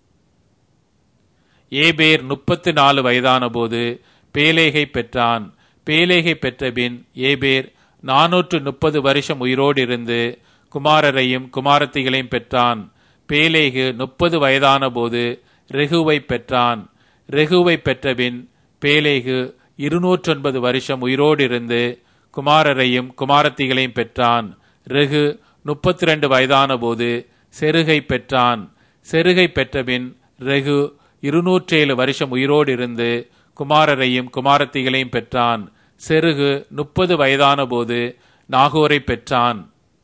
ஏபேர் 34 வயதான போது பேலேகை பெற்றான். பேலேகை பெற்றபின் ஏபேர் 430 வருஷம் உயிரோடிருந்து குமாரரையும் குமாரத்திகளையும் பெற்றான். பேலேகு 30 வயதான போது ரெகுவை பெற்றான். ரெகுவை பெற்றபின் பேலேகு 209 வருஷம் உயிரோடிருந்து குமாரரையும் குமாரத்திகளையும் பெற்றான். ரெகு 32 வயதான போது செருகை பெற்றான். செருகை பெற்றபின் ரெகு 207 வருஷம் உயிரோடிருந்து குமாரரையும் குமாரத்திகளையும் பெற்றான். செருகு 30 வயதான போது நாகோரை பெற்றான்.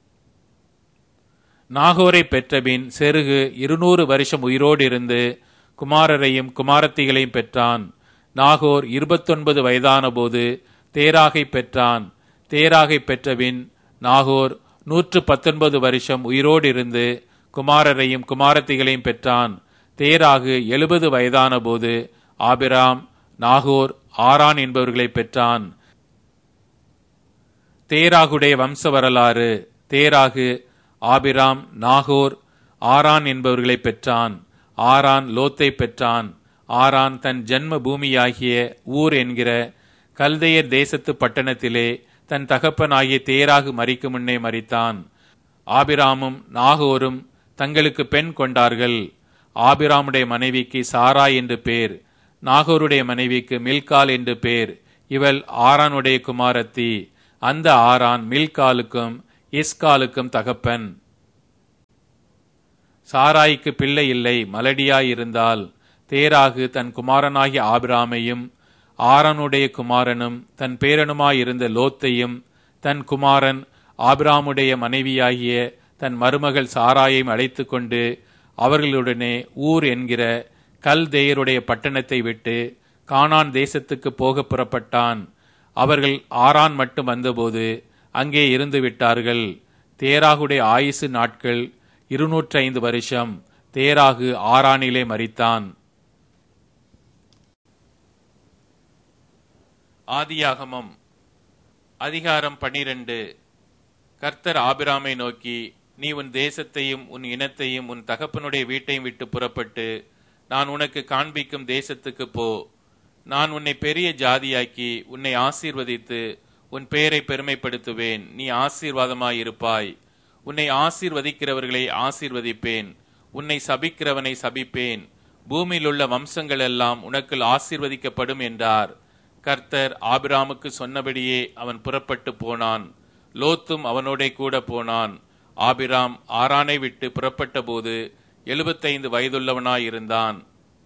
நாகோரை பெற்றபின் செருகு 200 வருஷம் உயிரோடிருந்து குமாரரையும் குமாரத்திகளையும் பெற்றான். நாகோர் 29 வயதான போது தேராகை பெற்றான். தேராகை பெற்றபின் நாகோர் 119 வருஷம் உயிரோடிருந்து குமாரரையும் குமாரத்திகளையும் பெற்றான். தேராகு 70 வயதான போது ஆபிராம், நாகோர், ஆரான் என்பவர்களை பெற்றான். தேராகுடைய வம்ச வரலாறு. தேராகு ஆபிராம், நாகோர், ஆரான் என்பவர்களை பெற்றான். ஆரான் லோத்தை பெற்றான். ஆரான் தன் ஜன்ம பூமியாகிய ஊர் என்கிற கல்தையர் தேசத்து பட்டணத்திலே தன் தகப்பனாகிய தேராகு மரிக்கும் முன்னே மரித்தான். ஆபிராமும் நாகோரும் தங்களுக்கு பெண் கொண்டார்கள். ஆபிராமுடைய மனைவிக்கு சாரா என்று பேர், நாகோருடைய மனைவிக்கு மில்கால் என்று பேர். இவள் ஆரானுடைய குமாரத்தி. அந்த ஆரான் மில்காலுக்கும் இஸ்காலுக்கும் தகப்பன். சாராய்க்கு பிள்ளை இல்லை, மலடியாயிருந்தாள். தேராகு தன் குமாரனாகிய ஆபிராமையும் ஆரானுடைய குமாரனும் தன் பேரனுமாயிருந்த லோத்தையும் தன் குமாரன் ஆபிராமுடைய மனைவியாகிய தன் மருமகள் சாராயையும் அழைத்து கொண்டு அவர்களுடனே ஊர் என்கிற கல்தேயருடைய பட்டணத்தை விட்டு கானான் தேசத்துக்கு போக புறப்பட்டான். அவர்கள் ஆரான் மட்டும் வந்தபோது அங்கே இருந்து விட்டார்கள். தேராகுடைய ஆயுசு நாட்கள் 205 வருஷம். தேராகு ஆரானிலே மரித்தான். ஆதியாகமம் அதிகாரம் 12. கர்த்தர் ஆபிராமை நோக்கி, நீ உன் தேசத்தையும் உன் இனத்தையும் உன் தகப்பனுடைய வீட்டையும் விட்டு புறப்பட்டு நான் உனக்கு காண்பிக்கும் தேசத்துக்கு போ. நான் உன்னை பெரிய ஜாதியாக்கி உன்னை ஆசீர்வதித்து உன் பெயரை பெருமைப்படுத்துவேன். நீ ஆசீர்வாதமாயிருப்பாய். உன்னை ஆசீர்வதிக்கிறவர்களை ஆசீர்வதிப்பேன், உன்னை சபிக்கிறவனை சபிப்பேன். பூமியில் உள்ள வம்சங்கள் எல்லாம் உனக்குள் ஆசீர்வதிக்கப்படும் என்றார். கர்த்தர் ஆபிராமுக்கு சொன்னபடியே அவன் புறப்பட்டு போனான். லோத்தும் அவனோட கூட போனான். ஆபிராம் ஆரானை விட்டு புறப்பட்ட போது 75 வயதுள்ளவனாயிருந்தான்.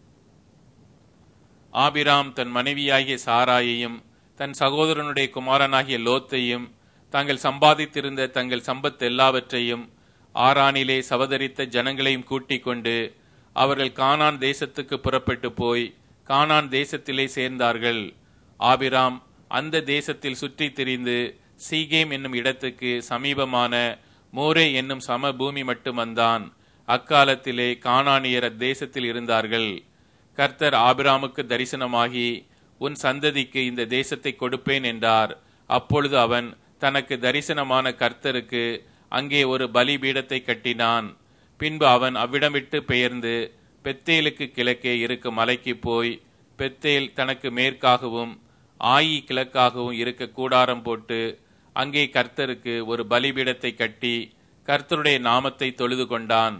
ஆபிராம் தன் மனைவியாகிய சாராயையும் தன் சகோதரனுடைய குமாரனாகிய லோத்தையும் தாங்கள் சம்பாதித்திருந்த தங்கள் சம்பத் எல்லாவற்றையும் ஆரானிலே சவதரித்த ஜனங்களையும் கூட்டிக் கொண்டு அவர்கள் கானான் தேசத்துக்கு புறப்பட்டு போய் கானான் தேசத்திலே சேர்ந்தார்கள். ஆபிராம் அந்த தேசத்தில் சுற்றி திரிந்து சீகேம் என்னும் இடத்துக்கு சமீபமான மோரே என்னும் சம பூமி மட்டும் வந்தான். அக்காலத்திலே கானானியர் அத்தேசத்தில் இருந்தார்கள். கர்த்தர் ஆபிராமுக்கு தரிசனமாகி, உன் சந்ததிக்கு இந்த தேசத்தை கொடுப்பேன் என்றார். அப்பொழுது அவன் தனக்கு தரிசனமான கர்த்தருக்கு அங்கே ஒரு பலிபீடத்தை கட்டினான். பின்பு அவன் அவ்விடம் விட்டு பெயர்ந்து பெத்தேலுக்கு கிழக்கே இருக்கும் மலைக்கு போய் பெத்தேல் தனக்கு மேற்காகவும் ஆயி கிழக்காகவும் இருக்க கூடாரம் போட்டு அங்கே கர்த்தருக்கு ஒரு பலிபீடத்தை கட்டி கர்த்தருடைய நாமத்தை தொழுது கொண்டான்.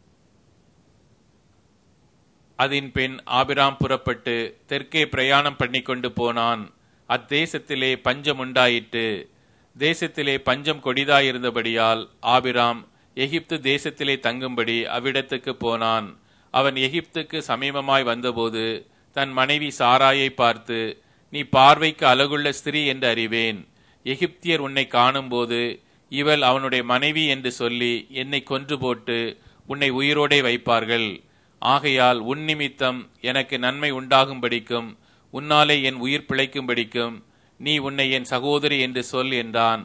அதன் பின் ஆபிராம் புறப்பட்டு தெற்கே பிரயாணம் பண்ணி கொண்டு போனான். அத்தேசத்திலே பஞ்சம் உண்டாயிற்று. தேசத்திலே பஞ்சம் கொடிதாயிருந்தபடியால் ஆபிராம் எகிப்து தேசத்திலே தங்கும்படி அவ்விடத்துக்கு போனான். அவன் எகிப்துக்கு சமீபமாய் வந்தபோது தன் மனைவி சாராயை பார்த்து, நீ பார்வைக்கு அழகுள்ள ஸ்திரீ என்று அறிவேன். எகிப்தியர் உன்னை காணும்போது இவள் அவனுடைய மனைவி என்று சொல்லி என்னை கொன்று போட்டு உன்னை உயிரோடே வைப்பார்கள். ஆகையால் உன் நிமித்தம் எனக்கு நன்மை உண்டாகும்படிக்கும் உன்னாலே என் உயிர் பிழைக்கும்படிக்கும் நீ உன்னை என் சகோதரி என்று சொல் என்றான்.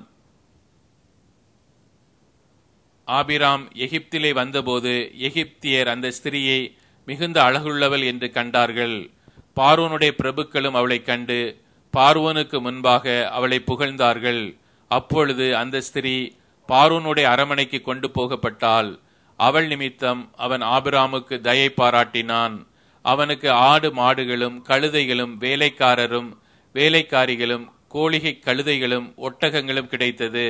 ஆபிராம் எகிப்திலே வந்தபோது எகிப்தியர் அந்த ஸ்திரியை மிகுந்த அழகுள்ளவள் என்று கண்டார்கள். பார்வோனுடைய பிரபுக்களும் அவளை கண்டு பார்வோனுக்கு முன்பாக அவளை புகழ்ந்தார்கள். அப்பொழுது அந்த ஸ்திரீ பார்வோனுடைய அரமனைக்கு கொண்டு போகப்பட்டாள். அவள் நிமித்தம் அவன் ஆபிராமுக்கு தயை பாராட்டினான். அவனுக்கு ஆடு மாடுகளும் கழுதைகளும் வேலைக்காரரும் வேலைக்காரிகளும் கோழிகை கழுதைகளும் ஒட்டகங்களும் கிடைத்தது.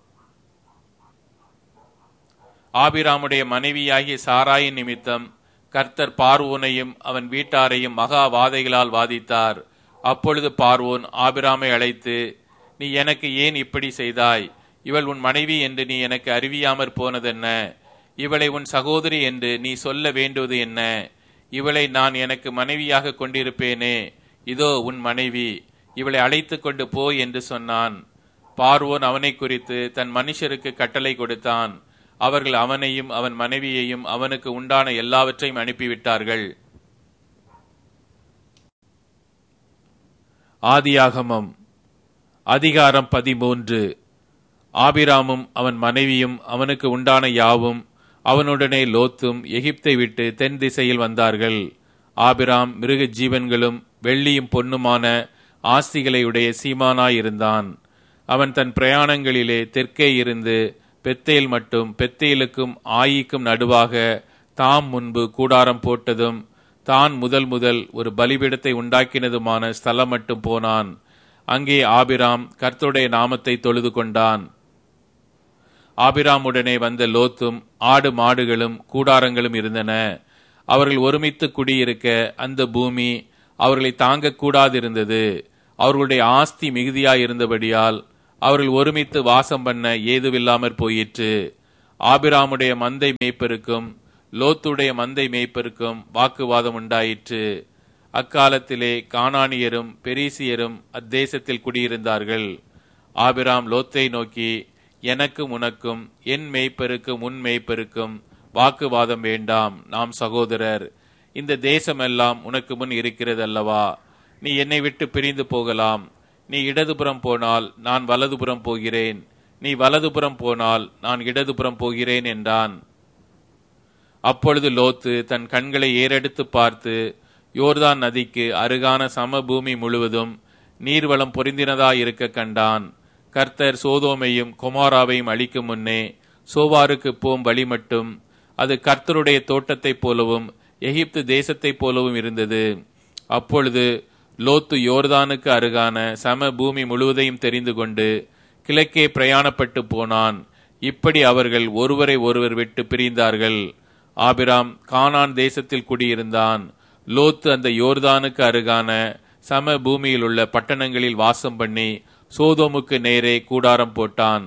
ஆபிராமுடைய மனைவியாகிய சாராயின் நிமித்தம் கர்த்தர் பார்வோனையும் அவன் வீட்டாரையும் மகா வாதைகளால் வாதித்தார். அப்பொழுது பார்வோன் ஆபிராமை அழைத்து, நீ எனக்கு ஏன் இப்படி செய்தாய்? இவள் உன் மனைவி என்று நீ எனக்கு அறிவியாமற் போனதென்ன? இவளை உன் சகோதரி என்று நீ சொல்ல வேண்டுவது என்ன? இவளை நான் எனக்கு மனைவியாக கொண்டிருப்பேனே. இதோ உன் மனைவி, இவளை அழைத்து கொண்டு போய் என்று சொன்னான். பார்வோன் அவனை குறித்து தன் மனுஷருக்கு கட்டளை கொடுத்தான். அவர்கள் அவனையும் அவன் மனைவியையும் அவனுக்கு உண்டான எல்லாவற்றையும் அனுப்பிவிட்டார்கள். ஆதியாகமம் அதிகாரம் 13. ஆபிராமும் அவன் மனைவியும் அவனுக்கு உண்டான யாவும் அவனுடனே லோத்தும் எகிப்தை விட்டு தென் திசையில் வந்தார்கள். ஆபிராம் மிருக ஜீவன்களும் வெள்ளியும் பொன்னுமான ஆஸ்திகளையுடைய சீமானாயிருந்தான். அவன் தன் பிரயாணங்களிலே தெற்கே இருந்து பெத்தேல் மட்டும் பெத்தேலுக்கும் ஆயிக்கும் நடுவாக தாம் முன்பு கூடாரம் போட்டதும் தான் முதல் ஒரு பலிபீடத்தை உண்டாக்கினதுமான ஸ்தலம் மட்டும் போனான். அங்கே ஆபிராம் கர்த்தருடைய நாமத்தை தொழுது கொண்டான். ஆபிராமுடனே வந்த லோத்தும் ஆடு மாடுகளும் கூடாரங்களும் இருந்தன. அவர்கள் ஒருமித்து குடியிருக்க அந்த பூமி அவர்களை தாங்க கூடாதிருந்தது. அவர்களுடைய ஆஸ்தி மிகுதியாயிருந்தபடியால் அவர்கள் ஒருமித்து வாசம் பண்ண ஏதுவில்லாமற் போயிற்று. ஆபிராமுடைய மந்தை மேய்ப்பருக்கும் லோத்துடைய மந்தை மேய்ப்பருக்கும் வாக்குவாதம் உண்டாயிற்று. அக்காலத்திலே கானானியரும் பெரிசியரும் அத்தேசத்தில் குடியிருந்தார்கள். ஆபிராம் லோத்தை நோக்கி, எனக்கும் உனக்கும் என் மேய்ப்பருக்கும் உன் மேய்ப்பருக்கும் வாக்குவாதம் வேண்டாம், நாம் சகோதரர். இந்த தேசமெல்லாம் உனக்கு முன் இருக்கிறது அல்லவா? நீ என்னை விட்டு பிரிந்து போகலாம். நீ இடதுபுறம் போனால் நான் வலதுபுறம் போகிறேன், நீ வலதுபுறம் போனால் நான் இடதுபுறம் போகிறேன் என்றான். அப்பொழுது லோத்து தன் கண்களை ஏறெடுத்து பார்த்து யோர்தான் நதிக்கு அருகான சமபூமி முழுவதும் நீர்வளம் பொருந்தினதாயிருக்க கண்டான். கர்த்தர் சோதோமையும் கொமோராவையும் அழிக்கும் முன்னே சோவாருக்கு போம் வழி மட்டும் அது கர்த்தருடைய தோட்டத்தைப் போலவும் எகிப்து தேசத்தைப் போலவும் இருந்தது. அப்பொழுது லோத்து யோர்தானுக்கு அருகான சம பூமி முழுவதையும் தெரிந்து கொண்டு கிழக்கே பிரயாணப்பட்டு போனான். இப்படி அவர்கள் ஒருவரை ஒருவர் விட்டு பிரிந்தார்கள். ஆபிராம் கானான் தேசத்தில் குடியிருந்தான். லோத்து அந்த யோர்தானுக்கு அருகான சம பூமியில் உள்ள பட்டணங்களில் வாசம் பண்ணி சோதோமுக்கு நேரே கூடாரம் போட்டான்.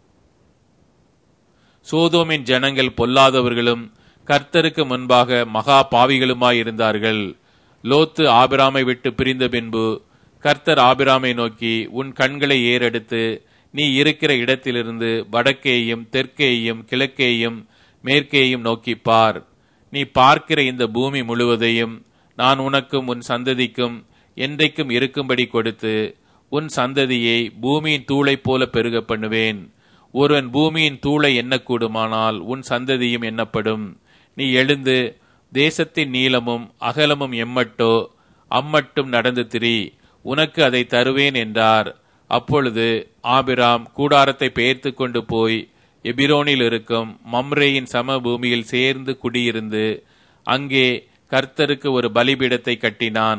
சோதோமின் ஜனங்கள் பொல்லாதவர்களும் கர்த்தருக்கு முன்பாக மகா பாவிகளுமாயிருந்தார்கள். லோத்து ஆபிராமை விட்டு பிரிந்த பின்பு கர்த்தர் ஆபிராமை நோக்கி, உன் கண்களை ஏறெடுத்து நீ இருக்கிற இடத்திலிருந்து வடக்கேயும் தெற்கேயும் கிழக்கேயும் மேற்கேயும் நோக்கிப்பார். நீ பார்க்கிற இந்த பூமி முழுவதையும் நான் உனக்கும் உன் சந்ததிக்கும் என்றைக்கும் இருக்கும்படி கொடுத்து உன் சந்ததியை பூமியின் தூளை போல பெருக பண்ணுவேன். ஒருவன் பூமியின் தூளை எண்ணக்கூடுமானால் உன் சந்ததியும் எண்ணப்படும். நீ எழுந்து தேசத்தின் நீளமும் அகலமும் எம்மட்டோ அம்மட்டும் நடந்து திரி, உனக்கு அதை தருவேன் என்றார். அப்பொழுது ஆபிராம் கூடாரத்தை பெயர்த்து கொண்டு போய் எபிரோனில் இருக்கும் மம்ரேயின் சமபூமியில் சேர்ந்து குடியிருந்து அங்கே கர்த்தருக்கு ஒரு பலிபீடத்தை கட்டினான்.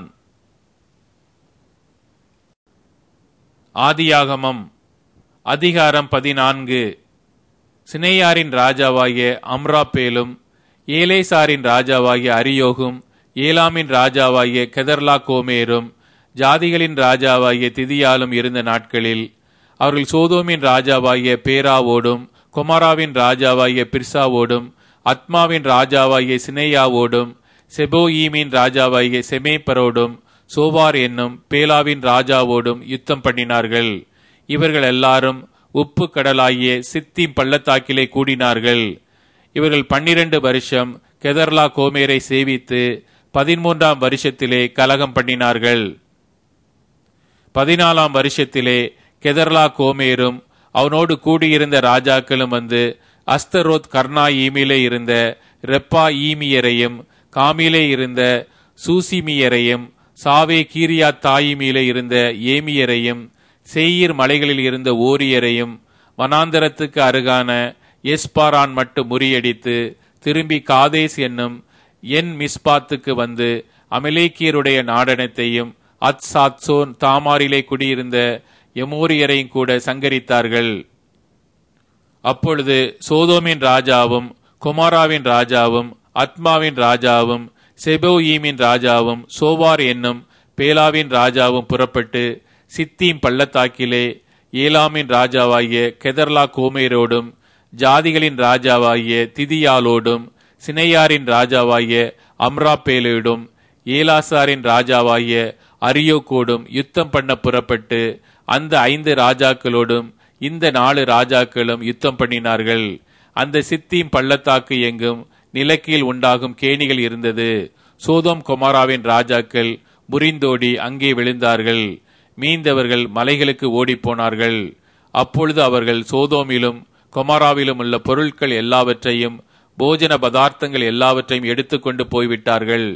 ஆதியாகமம் அதிகாரம் 14. சினேயாரின் ராஜாவாகிய அம்ராப்பேலும் ஏலேசாரின் ராஜாவாகிய அரியோகும் ஏலாமின் ராஜாவாகிய கெதர்லா கோமேரும் ஜாதிகளின் ராஜாவாகிய திதியாலும் இருந்த நாட்களில் அவர்கள் சோதோமின் ராஜாவாகிய பேராவோடும் கொமராவின் ராஜாவாகிய பிர்சாவோடும் அத்மாவின் ராஜாவாகிய சினேயாவோடும் செபோயீமின் ராஜாவாகிய செமேப்பரோடும் சோவார் என்னும் பேலாவின் ராஜாவோடும் யுத்தம் பண்ணினார்கள். இவர்கள் எல்லாரும் உப்பு கடலாகிய சித்தீம் பள்ளத்தாக்கிலே கூடினார்கள். இவர்கள் 12 வருஷம் கெதர்லா கோமேரை சேவித்து 13ஆம் வருஷத்திலே கலகம் பண்ணினார்கள். 14ஆம் வருஷத்திலே கெதர்லா கோமேரும் அவனோடு கூடியிருந்த ராஜாக்களும் வந்து அஸ்தரோத் கர்னாயீமிலே இருந்த ரெப்பா ஈமியரையும் காமிலே இருந்த சூசிமியரையும் சாவே கீரியா தாயிமிலே இருந்த ஏமியரையும் சேயீர் மலைகளில் இருந்த ஓரியரையும் வனாந்தரத்துக்கு அருகான எஸ்பாரான் மட்டும் முறியடித்து திரும்பி காதேஸ் என்னும் என் மிஸ்பாத்துக்கு வந்து அமலேக்கியருடைய நாடனத்தையும் அத்சாத்சோன் தாமாரிலே குடியிருந்த எமோரியரையும் கூட சங்கரித்தார்கள். அப்பொழுது சோதோமின் ராஜாவும் கொமாராவின் ராஜாவும் அத்மாவின் ராஜாவும் செபோயீமின் ராஜாவும் சோவார் என்னும் பேலாவின் ராஜாவும் புறப்பட்டு சித்தீம் பள்ளத்தாக்கிலே ஏலாமின் ராஜாவாகிய கெதர்லா கோமேரோடும் ஜாதிகளின் ராஜாவாகிய திதியாலோடும் சினையாரின் ராஜாவாகிய அம்ராப்பேலோடும் ஏலாசாரின் ராஜாவாகிய அரியோகோடும் யுத்தம் பண்ண புறப்பட்டு அந்த 5 ராஜாக்களோடும் இந்த 4 ராஜாக்களும் யுத்தம் பண்ணினார்கள். அந்த சித்தீம் பள்ளத்தாக்கு எங்கும் நிலக்கீழ் உண்டாகும் கேணிகள் இருந்தது. சோதோம் கொமாராவின் ராஜாக்கள் முறிந்தோடி அங்கே விழுந்தார்கள். மீந்தவர்கள் மலைகளுக்கு ஓடிப்போனார்கள். அப்பொழுது அவர்கள் சோதோமிலும் கொமாராவிலும் உள்ள பொருட்கள் எல்லாவற்றையும் போஜன பதார்த்தங்கள் எல்லாவற்றையும் எடுத்துக்கொண்டு போய்விட்டார்கள்.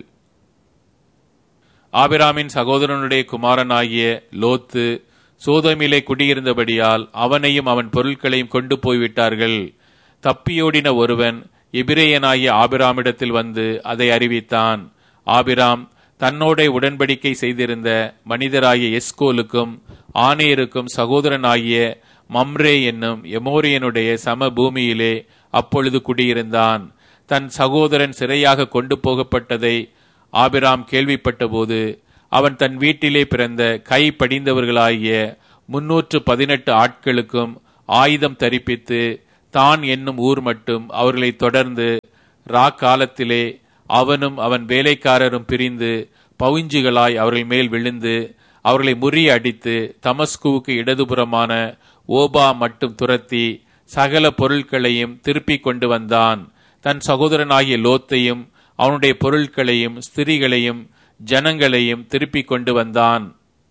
ஆபிராமின் சகோதரனுடைய குமாரனாகிய லோத்து சோதோமிலே குடியிருந்தபடியால் அவனையும் அவன் பொருட்களையும் கொண்டு போய்விட்டார்கள். தப்பியோடின ஒருவன் எபிரேயனாகிய ஆபிராமிடத்தில் வந்து அதை அறிவித்தான். ஆபிராம் தன்னோட உடன்படிக்கை செய்திருந்த மனிதராகிய எஸ்கோலுக்கும் ஆனேருக்கும் சகோதரனாகிய மம்ரே என்னும் எமோரியனுடைய சம பூமியிலே அப்பொழுது குடியிருந்தான். தன் சகோதரன் சிறையாக கொண்டு போகப்பட்டதை ஆபிராம் கேள்விப்பட்ட போது அவன் தன் வீட்டிலே பிறந்த கை படிந்தவர்களாகிய 318 ஆட்களுக்கும் ஆயுதம் தரிப்பித்து தான் என்னும் ஊர் மட்டும் அவர்களை தொடர்ந்து காலத்திலே அவனும் அவன் வேலைக்காரரும் பிரிந்து பவுஞ்சுகளாய் அவர்கள் மேல் விழுந்து அவர்களை முறியடித்து தமஸ்குவுக்கு இடதுபுறமான ஓபா மட்டும் துரத்தி சகல பொருட்களையும் திருப்பிக் கொண்டு வந்தான். தன் சகோதரனாகிய லோத்தையும் அவனுடைய பொருட்களையும் ஸ்திரீகளையும் ஜனங்களையும் திருப்பிக் கொண்டு வந்தான்.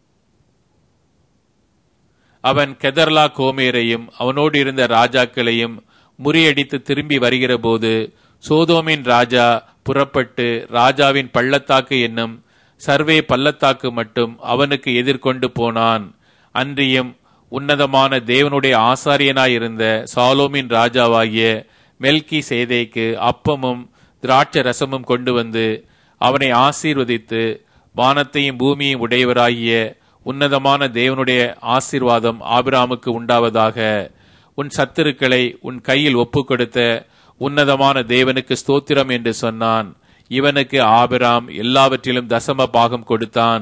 அவன் கெதர்லா கோமேரையும் அவனோடு இருந்த ராஜாக்களையும் முறியடித்து திரும்பி வருகிற போது சோதோமின் ராஜா புறப்பட்டு ராஜாவின் பள்ளத்தாக்கு என்னும் சர்வே பள்ளத்தாக்கு மட்டும் அவனுக்கு எதிர்கொண்டு போனான். அன்றியும் உன்னதமான தேவனுடைய ஆசாரியனாயிருந்த சாலோமின் ராஜாவாகிய மெல்கி சேதேக்கு அப்பமும் திராட்சை ரசமும் கொண்டு வந்து அவனை ஆசீர்வதித்து, வானத்தையும் பூமியையும் உடையவராகிய உன்னதமான தேவனுடைய ஆசீர்வாதம் ஆபிராமுக்கு உண்டாவதாக. உன் சத்துருக்களை உன் கையில் ஒப்பு கொடுத்த உன்னதமான தேவனுக்கு ஸ்தோத்திரம் என்று சொன்னான். இவனுக்கு ஆபிராம் எல்லாவற்றிலும் தசம பாகம் கொடுத்தான்.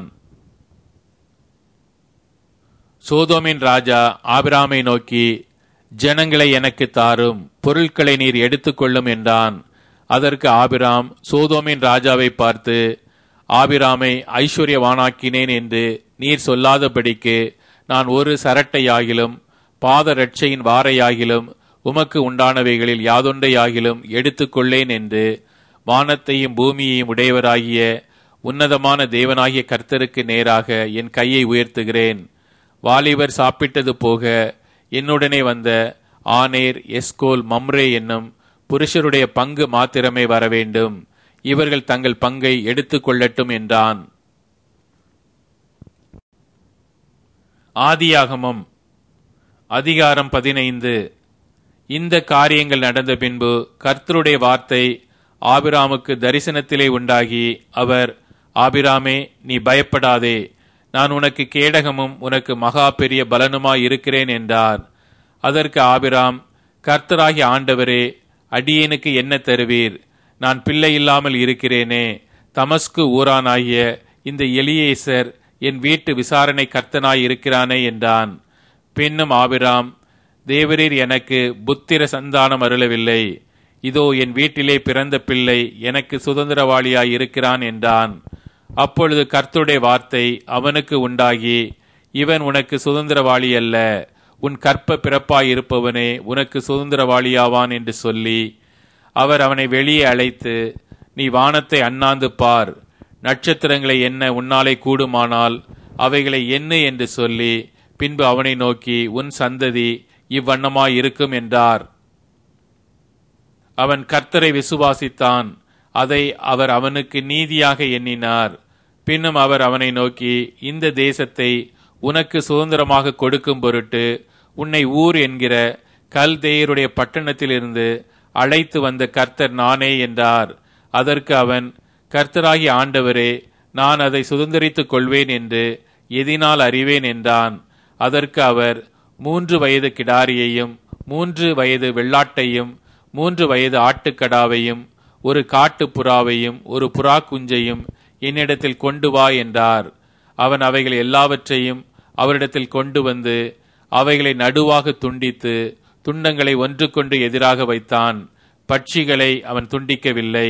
சோதோமின் ராஜா ஆபிராமை நோக்கி, ஜனங்களை எனக்கு தாரும், பொருட்களை நீர் எடுத்துக்கொள்ளும் என்றான். அதற்கு ஆபிராம் சோதோமின் ராஜாவை பார்த்து, ஆபிராமை ஐஸ்வர்யவானாக்கினேன் என்று நீர் சொல்லாதபடிக்கு நான் ஒரு சரட்டையாகிலும் பாத ரட்சையின் வாரையாகிலும் உமக்கு உண்டானவைகளில் யாதொன்றையாகிலும் எடுத்துக்கொள்ளேன் என்று வானத்தையும் பூமியையும் உடையவராகிய உன்னதமான தேவனாகிய கர்த்தருக்கு நேராக என் கையை உயர்த்துகிறேன். வாலிபர் சாப்பிட்டது போக என்னுடனே வந்த ஆனேர், எஸ்கோல், மம்ரே என்னும் புருஷருடைய பங்கு மாத்திரமே வரவேண்டும். இவர்கள் தங்கள் பங்கை எடுத்துக் கொள்ளட்டும் என்றான். ஆதியாகமம் அதிகாரம் 15. இந்த காரியங்கள் நடந்த பின்பு கர்த்தருடைய வார்த்தை ஆபிராமுக்கு தரிசனத்திலே உண்டாகி, அவர், ஆபிராமே, நீ பயப்படாதே, நான் உனக்கு கேடகமும் உனக்கு மகா பெரிய பலனுமாய் இருக்கிறேன் என்றார். அதற்கு ஆபிராம், கர்த்தராகிய ஆண்டவரே, அடியேனுக்கு என்ன தருவீர்? நான் பிள்ளை இல்லாமல் இருக்கிறேனே. தமஸ்கு ஊரானாகிய இந்த எலியேசர் என் வீட்டு விசாரணை கர்த்தனாய் இருக்கிறானே என்றான். பின்னும் ஆபிராம், தேவரீர் எனக்கு புத்திர சந்தானம் அருளவில்லை. இதோ என் வீட்டிலே பிறந்த பிள்ளை எனக்கு சுதந்திரவாளியாய் இருக்கிறான் என்றான். அப்பொழுது கர்த்தருடைய வார்த்தை அவனுக்கு உண்டாகி, இவன் உனக்கு சுதந்திரவாளி அல்ல, உன் கற்ப பிறப்பாய் இருப்பவனே உனக்கு சுதந்திரவாளியாவான் என்று சொல்லி, அவர் அவனை வெளியே அழைத்து, நீ வானத்தை அண்ணாந்து பார், நட்சத்திரங்களை எண்ண உன்னாலே கூடுமானால் அவைகளை எண்ணு என்று சொல்லி, பின்பு அவனை நோக்கி, உன் சந்ததி இவ்வண்ணமாய் இருக்கும் என்றார். அவன் கர்த்தரை விசுவாசித்தான், அதை அவர் அவனுக்கு நீதியாக எண்ணினார். பின்னும் அவர் அவனை நோக்கி, இந்த தேசத்தை உனக்கு சுதந்திரமாக கொடுக்கும் பொருட்டு உன்னை ஊர் என்கிற கல்தேயருடைய பட்டணத்திலிருந்து அழைத்து வந்த கர்த்தர் நானே என்றார். அதற்கு அவன், கர்த்தராகிய ஆண்டவரே, நான் அதை சுதந்திரித்துக் கொள்வேன் என்று எதினால் அறிவேன் என்றான். அதற்கு அவர், 3 வயது கிடாரியையும் 3 வயது வெள்ளாட்டையும் 3 வயது ஆட்டுக்கடாவையும் 1 காட்டு புறாவையும் 1 புறா குஞ்சையும் என்னிடத்தில் கொண்டு வா என்றார். அவன் அவைகள் எல்லாவற்றையும் அவரிடத்தில் கொண்டு வந்து அவைகளை நடுவாக துண்டித்து துண்டங்களை ஒன்றுக்கொண்டு எதிராக வைத்தான். பட்சிகளை அவன் துண்டிக்கவில்லை.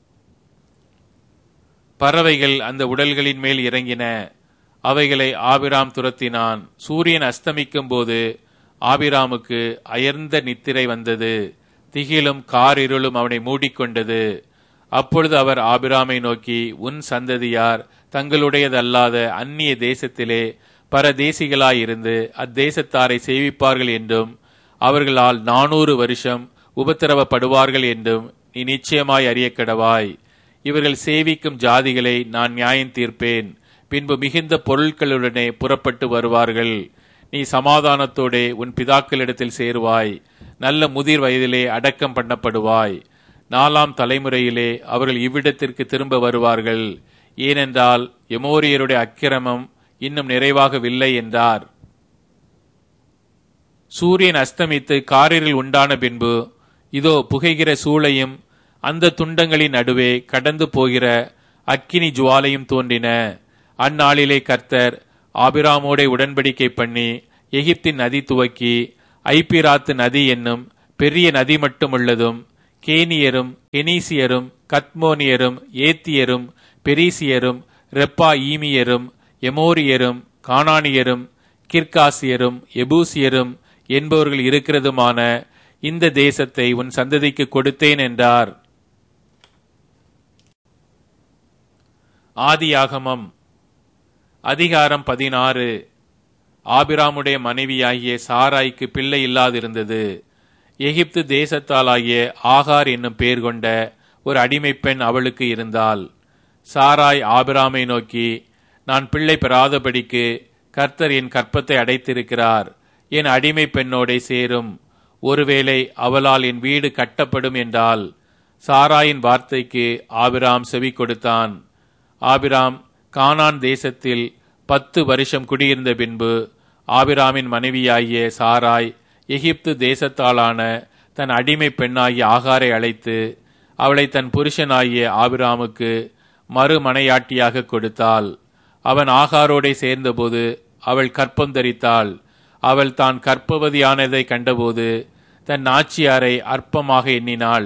பறவைகள் அந்த உடல்களின் மேல் இறங்கின. அவைகளை ஆபிராம் துரத்தினான். சூரியன் அஸ்தமிக்கும் போது ஆபிராமுக்கு அயர்ந்த நித்திரை வந்தது. திகிலும் காரிருளும் அவனை மூடிக்கொண்டது. அப்பொழுது அவர் ஆபிராமை நோக்கி, உன் சந்ததியார் தங்களுடையதல்லாத அந்நிய தேசத்திலே பரதேசிகளாயிருந்து அத்தேசத்தாரை சேவிப்பார்கள் என்றும் அவர்களால் 400 வருஷம் உபத்திரவப்படுவார்கள் என்றும் நீ நிச்சயமாய் அறியக்கடவாய். இவர்கள் சேவிக்கும் ஜாதிகளை நான் நியாயம் தீர்ப்பேன். பின்பு மிகுந்த பொருட்களுடனே புறப்பட்டு வருவார்கள். நீ சமாதானத்தோடே உன் பிதாக்களிடத்தில் சேருவாய். நல்ல முதிர் வயதிலே அடக்கம் பண்ணப்படுவாய். 4ஆம் தலைமுறையிலே அவர்கள் இவ்விடத்திற்கு திரும்ப வருவார்கள். ஏனென்றால் எமோரியருடைய அக்கிரமம் இன்னும் நிறைவாகவில்லை என்றார். சூரியன் அஸ்தமித்து காரில் உண்டான பின்பு இதோ புகைகிற சூளையும் அந்த துண்டங்களின் நடுவே கடந்து போகிற அக்கினி ஜுவாலையும் தோன்றின. அந்நாளிலே கர்த்தர் ஆபிராமோடே உடன்படிக்கை பண்ணி எகிப்தின் நதி துவக்கி ஐப்பிராத்து நதி என்னும் பெரிய நதி மட்டுமுள்ளதும் கேனியரும் கெனீசியரும் கத்மோனியரும் ஏத்தியரும் பெரிசியரும் ரெப்பா ஈமியரும் எமோரியரும் கானானியரும் கிர்காசியரும் எபூசியரும் என்பவர்கள் இருக்கிறதுமான இந்த தேசத்தை உன் சந்ததிக்கு கொடுத்தேன் என்றார். ஆதியாகமம் அதிகாரம் 16. ஆபிராமுடைய மனைவியாகிய சாராய்க்கு பிள்ளை இல்லாதிருந்தது. எகிப்து தேசத்தாலாகிய ஆகார் என்னும் பேர் கொண்ட ஒரு அடிமை பெண் அவளுக்கு இருந்தாள். சாராய் ஆபிராமை நோக்கி, நான் பிள்ளை பெறாதபடிக்கு கர்த்தர் என் கற்பத்தை அடைத்திருக்கிறார். என் அடிமை பெண்ணோடே சேரும். ஒருவேளை அவளால் என் வீடு கட்டப்படும் என்றால். சாராயின் வார்த்தைக்கு ஆபிராம் செவி கொடுத்தான். ஆபிராம் கானான் தேசத்தில் 10 வருஷம் குடியிருந்த பின்பு ஆபிராமின் மனைவியாகிய சாராய் எகிப்து தேசத்தாலான தன் அடிமை பெண்ணாகிய ஆகாரை அழைத்து அவளை தன் புருஷனாகிய ஆபிராமுக்கு மறுமனையாட்டியாக கொடுத்தாள். அவன் ஆகாரோடே சேர்ந்தபோது அவள் கற்பம் தரித்தாள். அவள் தான் கற்பவதியானதை கண்டபோது தன் நாச்சியாரை அற்பமாக எண்ணினாள்.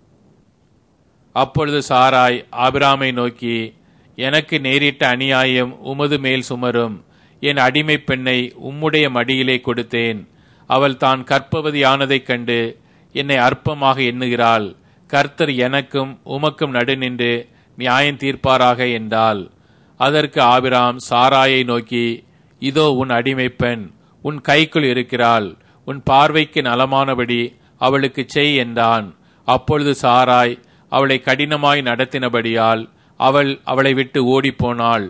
அப்பொழுது சாராய் ஆபிராமை நோக்கி, எனக்கு நேரிட்ட அநியாயம் உமது மேல் சுமரும். என் அடிமை பெண்ணை உம்முடைய மடியிலே கொடுத்தேன். அவள் தான் கற்பவதியானதைக் கண்டு என்னை அற்பமாக எண்ணுகிறாள். கர்த்தர் எனக்கும் உமக்கும் நடுநின்று நியாயம் தீர்ப்பாராக என்றாள். அதற்கு ஆபிராம் சாராயை நோக்கி, இதோ உன் அடிமை பெண் உன் கைக்குள் இருக்கிறாள். உன் பார்வைக்கு நலமானபடி அவளுக்கு செய் என்றான். அப்பொழுது சாராய் அவளை கடினமாய் நடத்தினபடியால் அவளை விட்டு ஓடிப்போனாள்.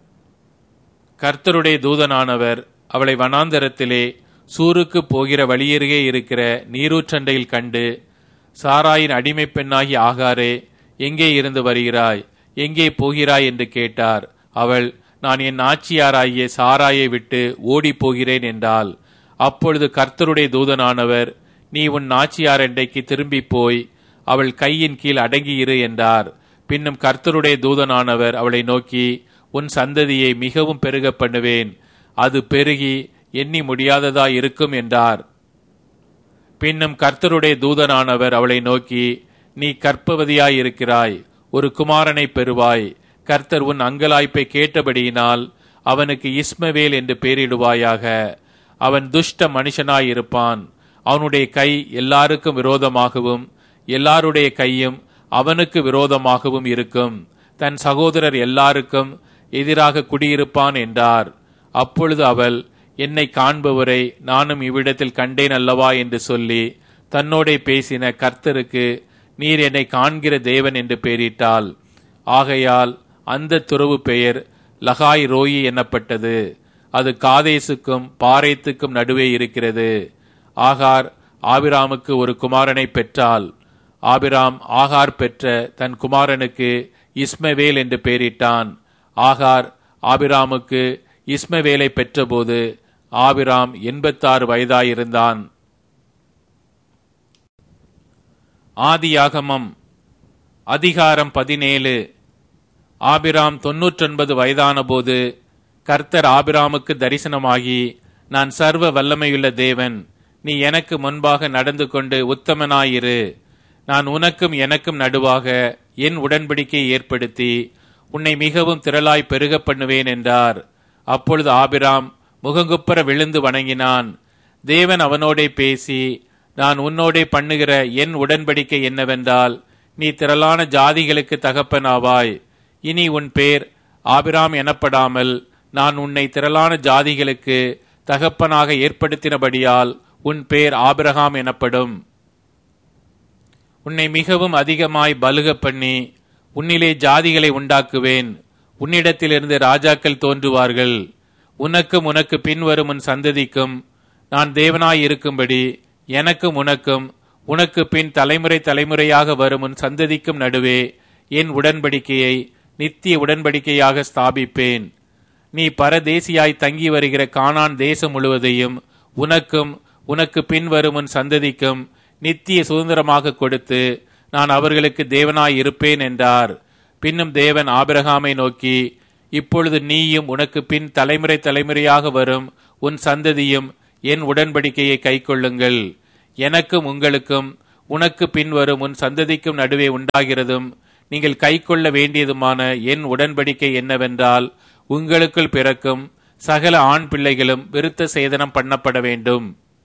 கர்த்தருடைய தூதனானவர் அவளை வனாந்தரத்திலே சூருக்கு போகிற வழியருகே இருக்கிற நீரூற்றண்டையில் கண்டு, சாராயின் அடிமை பெண்ணாகி ஆகாரே, எங்கே இருந்து வருகிறாய், எங்கே போகிறாய் என்று கேட்டார். அவள், நான் என் நாச்சியாராகிய சாராயை விட்டு ஓடி போகிறேன் என்றாள். அப்பொழுது கர்த்தருடைய தூதனானவர், நீ உன் நாச்சியாரண்டைக்கு திரும்பி போய் அவள் கையின் கீழ் அடங்கியிரு என்றார். பின்னும் கர்த்தருடைய தூதனானவர் அவளை நோக்கி, உன் சந்ததியை மிகவும் பெருக பண்ணுவேன், அது பெருகி எண்ணி முடியாததாய் இருக்கும் என்றார். பின்னும் கர்த்தருடைய தூதனானவர் அவளை நோக்கி, நீ கற்பவதியாய் இருக்கிறாய், ஒரு குமாரனை பெறுவாய். கர்த்தர் உன் அங்கலாய்ப்பை கேட்டபடியினால் அவனுக்கு இஸ்மவேல் என்று பெயரிடுவாயாக. அவன் துஷ்ட மனுஷனாயிருப்பான். அவனுடைய கை எல்லாருக்கும் விரோதமாகவும் எல்லாருடைய கையும் அவனுக்கு விரோதமாகவும் இருக்கும். தன் சகோதரர் எல்லாருக்கும் எதிராக குடியிருப்பான் என்றார். அப்பொழுது அவள், என்னை காண்பவரை நானும் இவ்விடத்தில் கண்டேன் அல்லவா என்று சொல்லி தன்னோடே பேசின கர்த்தருக்கு, நீர் என்னை காண்கிற தேவன் என்று பெயரிட்டாள். ஆகையால் அந்த துறவு பெயர் லகாய் ரோயி எனப்பட்டது. அது காதேசுக்கும் பாரேத்துக்கும் நடுவே இருக்கிறது. ஆகார் ஆபிராமுக்கு ஒரு குமாரனை பெற்றாள். ஆபிராம் ஆகார் பெற்ற தன் குமாரனுக்கு இஸ்மவேல் என்று பெயரிட்டான். ஆகார் ஆபிராமுக்கு இஸ்மவேலை பெற்றபோது ஆபிராம் 86 வயதாயிருந்தான். ஆதியாகமம் அதிகாரம் 17. ஆபிராம் 99 வயதான போது கர்த்தர் ஆபிராமுக்கு தரிசனமாகி, நான் சர்வ வல்லமையுள்ள தேவன், நீ எனக்கு முன்பாக நடந்து கொண்டு உத்தமனாயிரு. நான் உனக்கும் எனக்கும் நடுவாக என் உடன்படிக்கையை ஏற்படுத்தி உன்னை மிகவும் திரளாய் பெருக பண்ணுவேன் என்றார். அப்பொழுது ஆபிராம் முகங்குப்புற விழுந்து வணங்கினான். தேவன் அவனோடே பேசி, நான் உன்னோடே பண்ணுகிற என் உடன்படிக்கை என்னவென்றால், நீ திரளான ஜாதிகளுக்கு தகப்பனாவாய். இனி உன் பேர் ஆபிராம் எனப்படாமல் நான் உன்னை திரளான ஜாதிகளுக்கு தகப்பனாக ஏற்படுத்தினபடியால் உன் பேர் ஆபிரகாம் எனப்படும். உன்னை மிகவும் அதிகமாய் பலுக பண்ணி உன்னிலே ஜாதிகளை உண்டாக்குவேன். உன்னிடத்திலிருந்து ராஜாக்கள் தோன்றுவார்கள். உனக்கும் உனக்கு பின்வரும் உன் சந்ததிக்கும் நான் தேவனாய் இருக்கும்படி எனக்கும் உனக்கும் உனக்கு பின் தலைமுறை தலைமுறையாக வரும் உன் சந்ததிக்கும் நடுவே என் உடன்படிக்கையை நித்திய உடன்படிக்கையாக ஸ்தாபிப்பேன். நீ பரதேசியாய் தங்கி வருகிற கானான் தேசம் முழுவதையும் உனக்கும் உனக்கு பின்வரும் உன் சந்ததிக்கும் நித்திய சுதந்திரமாக கொடுத்து நான் அவர்களுக்கு தேவனாய் இருப்பேன் என்றார். பின்னும் தேவன் ஆபிரகாமை நோக்கி, இப்பொழுது நீயும் உனக்கு பின் தலைமுறை தலைமுறையாக வரும் உன் சந்ததியும் என் உடன்படிக்கையை கைக்கொள்ளுங்கள். எனக்கும் உங்களுக்கும் உனக்கு பின் வரும் உன் சந்ததிக்கும் நடுவே உண்டாகிறதும் நீங்கள் கைக்கொள்ள வேண்டியதுமான என் உடன்படிக்கை என்னவென்றால், உங்களுக்குள் பிறக்கும் சகல ஆண் பிள்ளைகளும் விருத்த சேதனம் பண்ணப்பட வேண்டும்.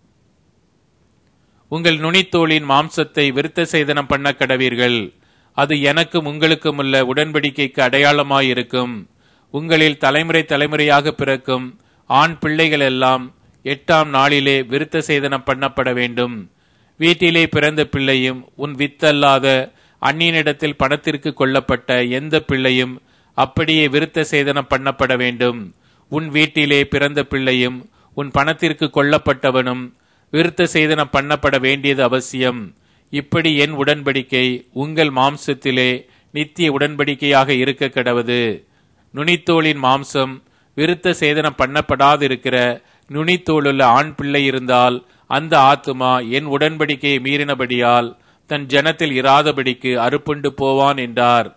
உங்கள் நுனித்தோளின் மாம்சத்தை விருத்த சேதனம் பண்ண கடவீர்கள். அது எனக்கும் உங்களுக்கும் உள்ள உடன்படிக்கைக்கு அடையாளமாயிருக்கும். உங்களில் தலைமுறை தலைமுறையாக பிறக்கும் ஆண் பிள்ளைகள் எல்லாம் 8ஆம் நாளிலே விருத்த சேதனம் பண்ணப்பட வேண்டும். வீட்டிலே பிறந்த பிள்ளையும் உன் வித்தல்லாத அந்நியனிடத்தில் பணத்திற்கு கொள்ளப்பட்ட எந்த பிள்ளையும் அப்படியே விருத்த சேதனம் பண்ணப்பட வேண்டும். உன் வீட்டிலே பிறந்த பிள்ளையும் உன் பணத்திற்கு கொள்ளப்பட்டவனும் விருத்த சேதனம் பண்ணப்பட வேண்டியது அவசியம். இப்படி என் உடன்படிக்கை உங்கள் மாம்சத்திலே நித்திய உடன்படிக்கையாக இருக்க கடவது. நுனித்தோளின் மாம்சம் விருத்த சேதனம் பண்ணப்படாதிருக்கிற நுனித்தோளுள்ள ஆண் பிள்ளை இருந்தால் அந்த ஆத்துமா என் உடன்படிக்கையை மீறினபடியால் தன் ஜனத்தில் இராதபடிக்கு அறுப்புண்டு போவான் என்றார்.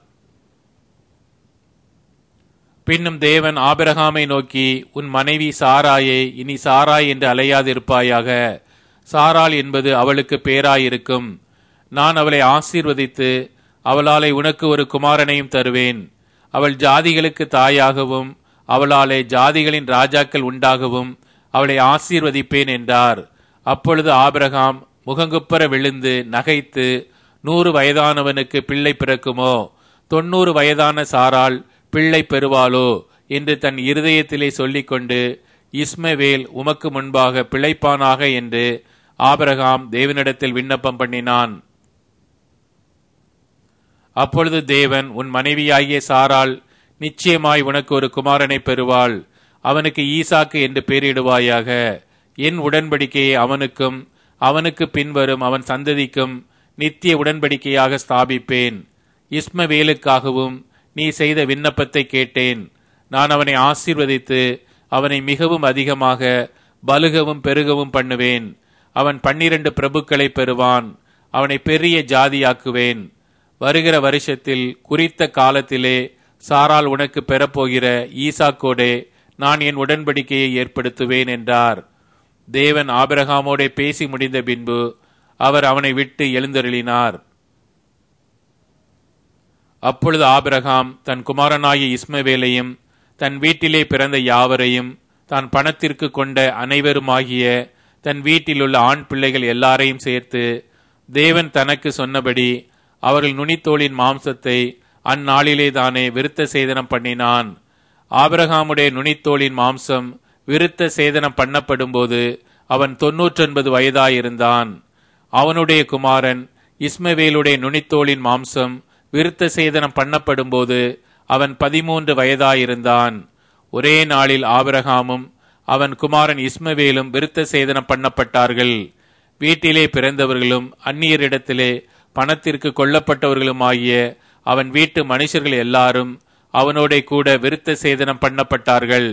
பின்னும் தேவன் ஆபிரகாமை நோக்கி, உன் மனைவி சாராயை இனி சாராய் என்று அலையாதிருப்பாயாக. சாராள் என்பது அவளுக்கு பேராயிருக்கும். நான் அவளை ஆசீர்வதித்து அவளாலே உனக்கு ஒரு குமாரனையும் தருவேன். அவள் ஜாதிகளுக்கு தாயாகவும் அவளாலே ஜாதிகளின் ராஜாக்கள் உண்டாகவும் அவளை ஆசீர்வதிப்பேன் என்றார். அப்பொழுது ஆபிரகாம் முகங்குப்புற விழுந்து நகைத்து, 100 வயதானவனுக்கு பிள்ளை பிறக்குமோ, 90 வயதான சாராள் பிள்ளை பெறுவாளோ என்று தன் இருதயத்திலே சொல்லிக்கொண்டு, இஸ்மவேல் உமக்கு முன்பாக பிழைப்பானாக என்று ஆபிரகாம் தேவனிடத்தில் விண்ணப்பம் பண்ணினான். அப்பொழுது தேவன், உன் மனைவியாகிய சாராள் நிச்சயமாய் உனக்கு ஒரு குமாரனை பெறுவாள். அவனுக்கு ஈசாக்கு என்று பெயரிடுவாயாக. என் உடன்படிக்கையை அவனுக்கும் அவனுக்கு பின்வரும் அவன் சந்ததிக்கும் நித்திய உடன்படிக்கையாக ஸ்தாபிப்பேன். இஸ்மவேலுக்காகவும் நீ செய்த விண்ணப்பத்தை கேட்டேன். நான் அவனை ஆசீர்வதித்து அவனை மிகவும் அதிகமாக பலுகவும் பெருகவும் பண்ணுவேன். அவன் 12 பிரபுக்களை பெறுவான். அவனை பெரிய ஜாதியாக்குவேன். வருகிற வருஷத்தில் குறித்த காலத்திலே சாராள் உனக்கு பெறப்போகிற ஈசாக்கோடே நான் என் உடன்படிக்கையை ஏற்படுத்துவேன் என்றார். தேவன் ஆபிரகாமோடே பேசி முடிந்த பின்பு அவர் அவனை விட்டு எழுந்தருளினார். அப்பொழுது ஆபிரகாம் தன் குமாரனாகிய இஸ்மவேலையும் தன் வீட்டிலே பிறந்த யாவரையும் தான் பணத்திற்கு கொண்ட அனைவருமாகிய தன் வீட்டிலுள்ள ஆண் பிள்ளைகள் எல்லாரையும் சேர்த்து தேவன் தனக்கு சொன்னபடி அவர்கள் நுனித்தோளின் மாம்சத்தை அந்நாளிலே தானே விருத்த சேதனம் பண்ணினான். ஆபிரகாமுடைய நுனித்தோளின் மாம்சம் விருத்த சேதனம் பண்ணப்படும் போது அவன் 99 வயதாயிருந்தான். அவனுடைய குமாரன் இஸ்மவேலுடைய நுனித்தோளின் மாம்சம் விருத்த சேதனம் பண்ணப்படும் போது அவன் 13 வயதாயிருந்தான். ஒரே நாளில் ஆபிரகாமும் அவன் குமாரன் இஸ்மவேலும் விருத்த சேதனம் பண்ணப்பட்டார்கள். வீட்டிலே பிறந்தவர்களும் அந்நியரிடத்திலே பணத்திற்கு கொல்லப்பட்டவர்களுமாகிய அவன் வீட்டு மனுஷர்கள் எல்லாரும் அவனோட கூட விருத்த சேதனம் பண்ணப்பட்டார்கள்.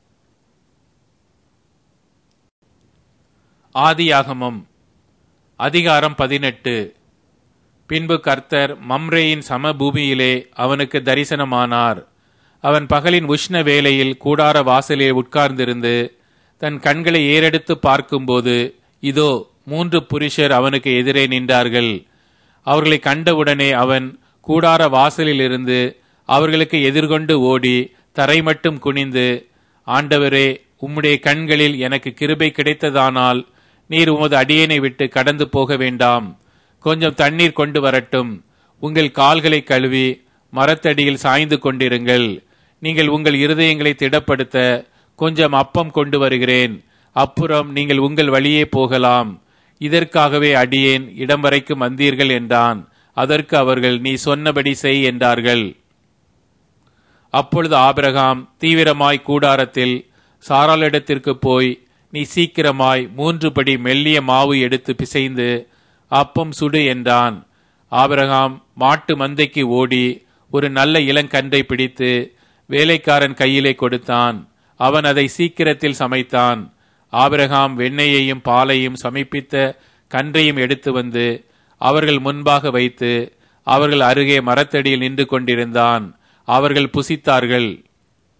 ஆதியாகமம் அதிகாரம் 18. பின்பு கர்த்தர் மம்ரேயின் சமபூமியிலே அவனுக்கு தரிசனமானார். அவன் பகலின் உஷ்ண வேளையில் கூடார வாசலே உட்கார்ந்திருந்து தன் கண்களை ஏறெடுத்து பார்க்கும்போது இதோ 3 புருஷர் அவனுக்கு எதிரே நின்றார்கள். அவர்களை கண்டவுடனே அவன் கூடார வாசலில் இருந்து அவர்களுக்கு எதிர்கொண்டு ஓடி தரை மட்டும் குனிந்து, ஆண்டவரே, உம்முடைய கண்களில் எனக்கு கிருபை கிடைத்ததானால் நீர் உமது அடியேனை விட்டு கடந்து போக வேண்டாம். கொஞ்சம் தண்ணீர் கொண்டு வரட்டும். உங்கள் கால்களை கழுவி மரத்தடியில் சாய்ந்து கொண்டிருங்கள். நீங்கள் உங்கள் இருதயங்களை திடப்படுத்த கொஞ்சம் அப்பம் கொண்டு வருகிறேன். அப்புறம் நீங்கள் உங்கள் வழியே போகலாம். இதற்காகவே அடியேன் இடம் வரைக்கும் வந்தீர்கள் என்றான். அதற்கு அவர்கள், நீ சொன்னபடி செய் என்றார்கள். அப்பொழுது ஆபிரகாம் தீவிரமாய் கூடாரத்தில் சாராளிடத்திற்கு போய், நீ சீக்கிரமாய் 3 படி மெல்லிய மாவு எடுத்து பிசைந்து அப்பம் சுடு என்றான். ஆபிரகாம் மாட்டு மந்தைக்கு ஓடி ஒரு நல்ல இளங்கன்றை பிடித்து வேலைக்காரன் கையிலே கொடுத்தான். அவன் அதை சீக்கிரத்தில் சமைத்தான். ஆபிரகாம் வெண்ணெயையும் பாலையும் சமைப்பித்த கன்றையும் எடுத்து வந்து அவர்கள் முன்பாக வைத்து அவர்கள் அருகே மரத்தடியில் நின்று கொண்டிருந்தான். அவர்கள் புசித்தார்கள்.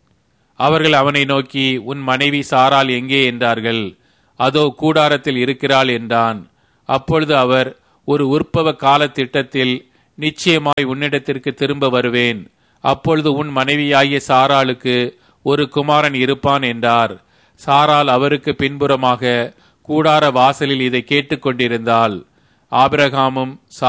அவர்கள் அவனை நோக்கி, உன் மனைவி சாராள் எங்கே என்றார்கள். அதோ கூடாரத்தில் இருக்கிறாள் என்றான். அப்பொழுது அவர், ஒரு உற்பவ கால திட்டத்தில் நிச்சயமாய் உன்னிடத்திற்கு திரும்ப வருவேன். அப்பொழுது உன் மனைவியாகிய சாராளுக்கு ஒரு குமாரன் இருப்பான் என்றார். சாராள் அவருக்கு பின்புறமாக கூடார வாசலில் இதை கேட்டுக்கொண்டிருந்தாள். ஆபிரகாமும்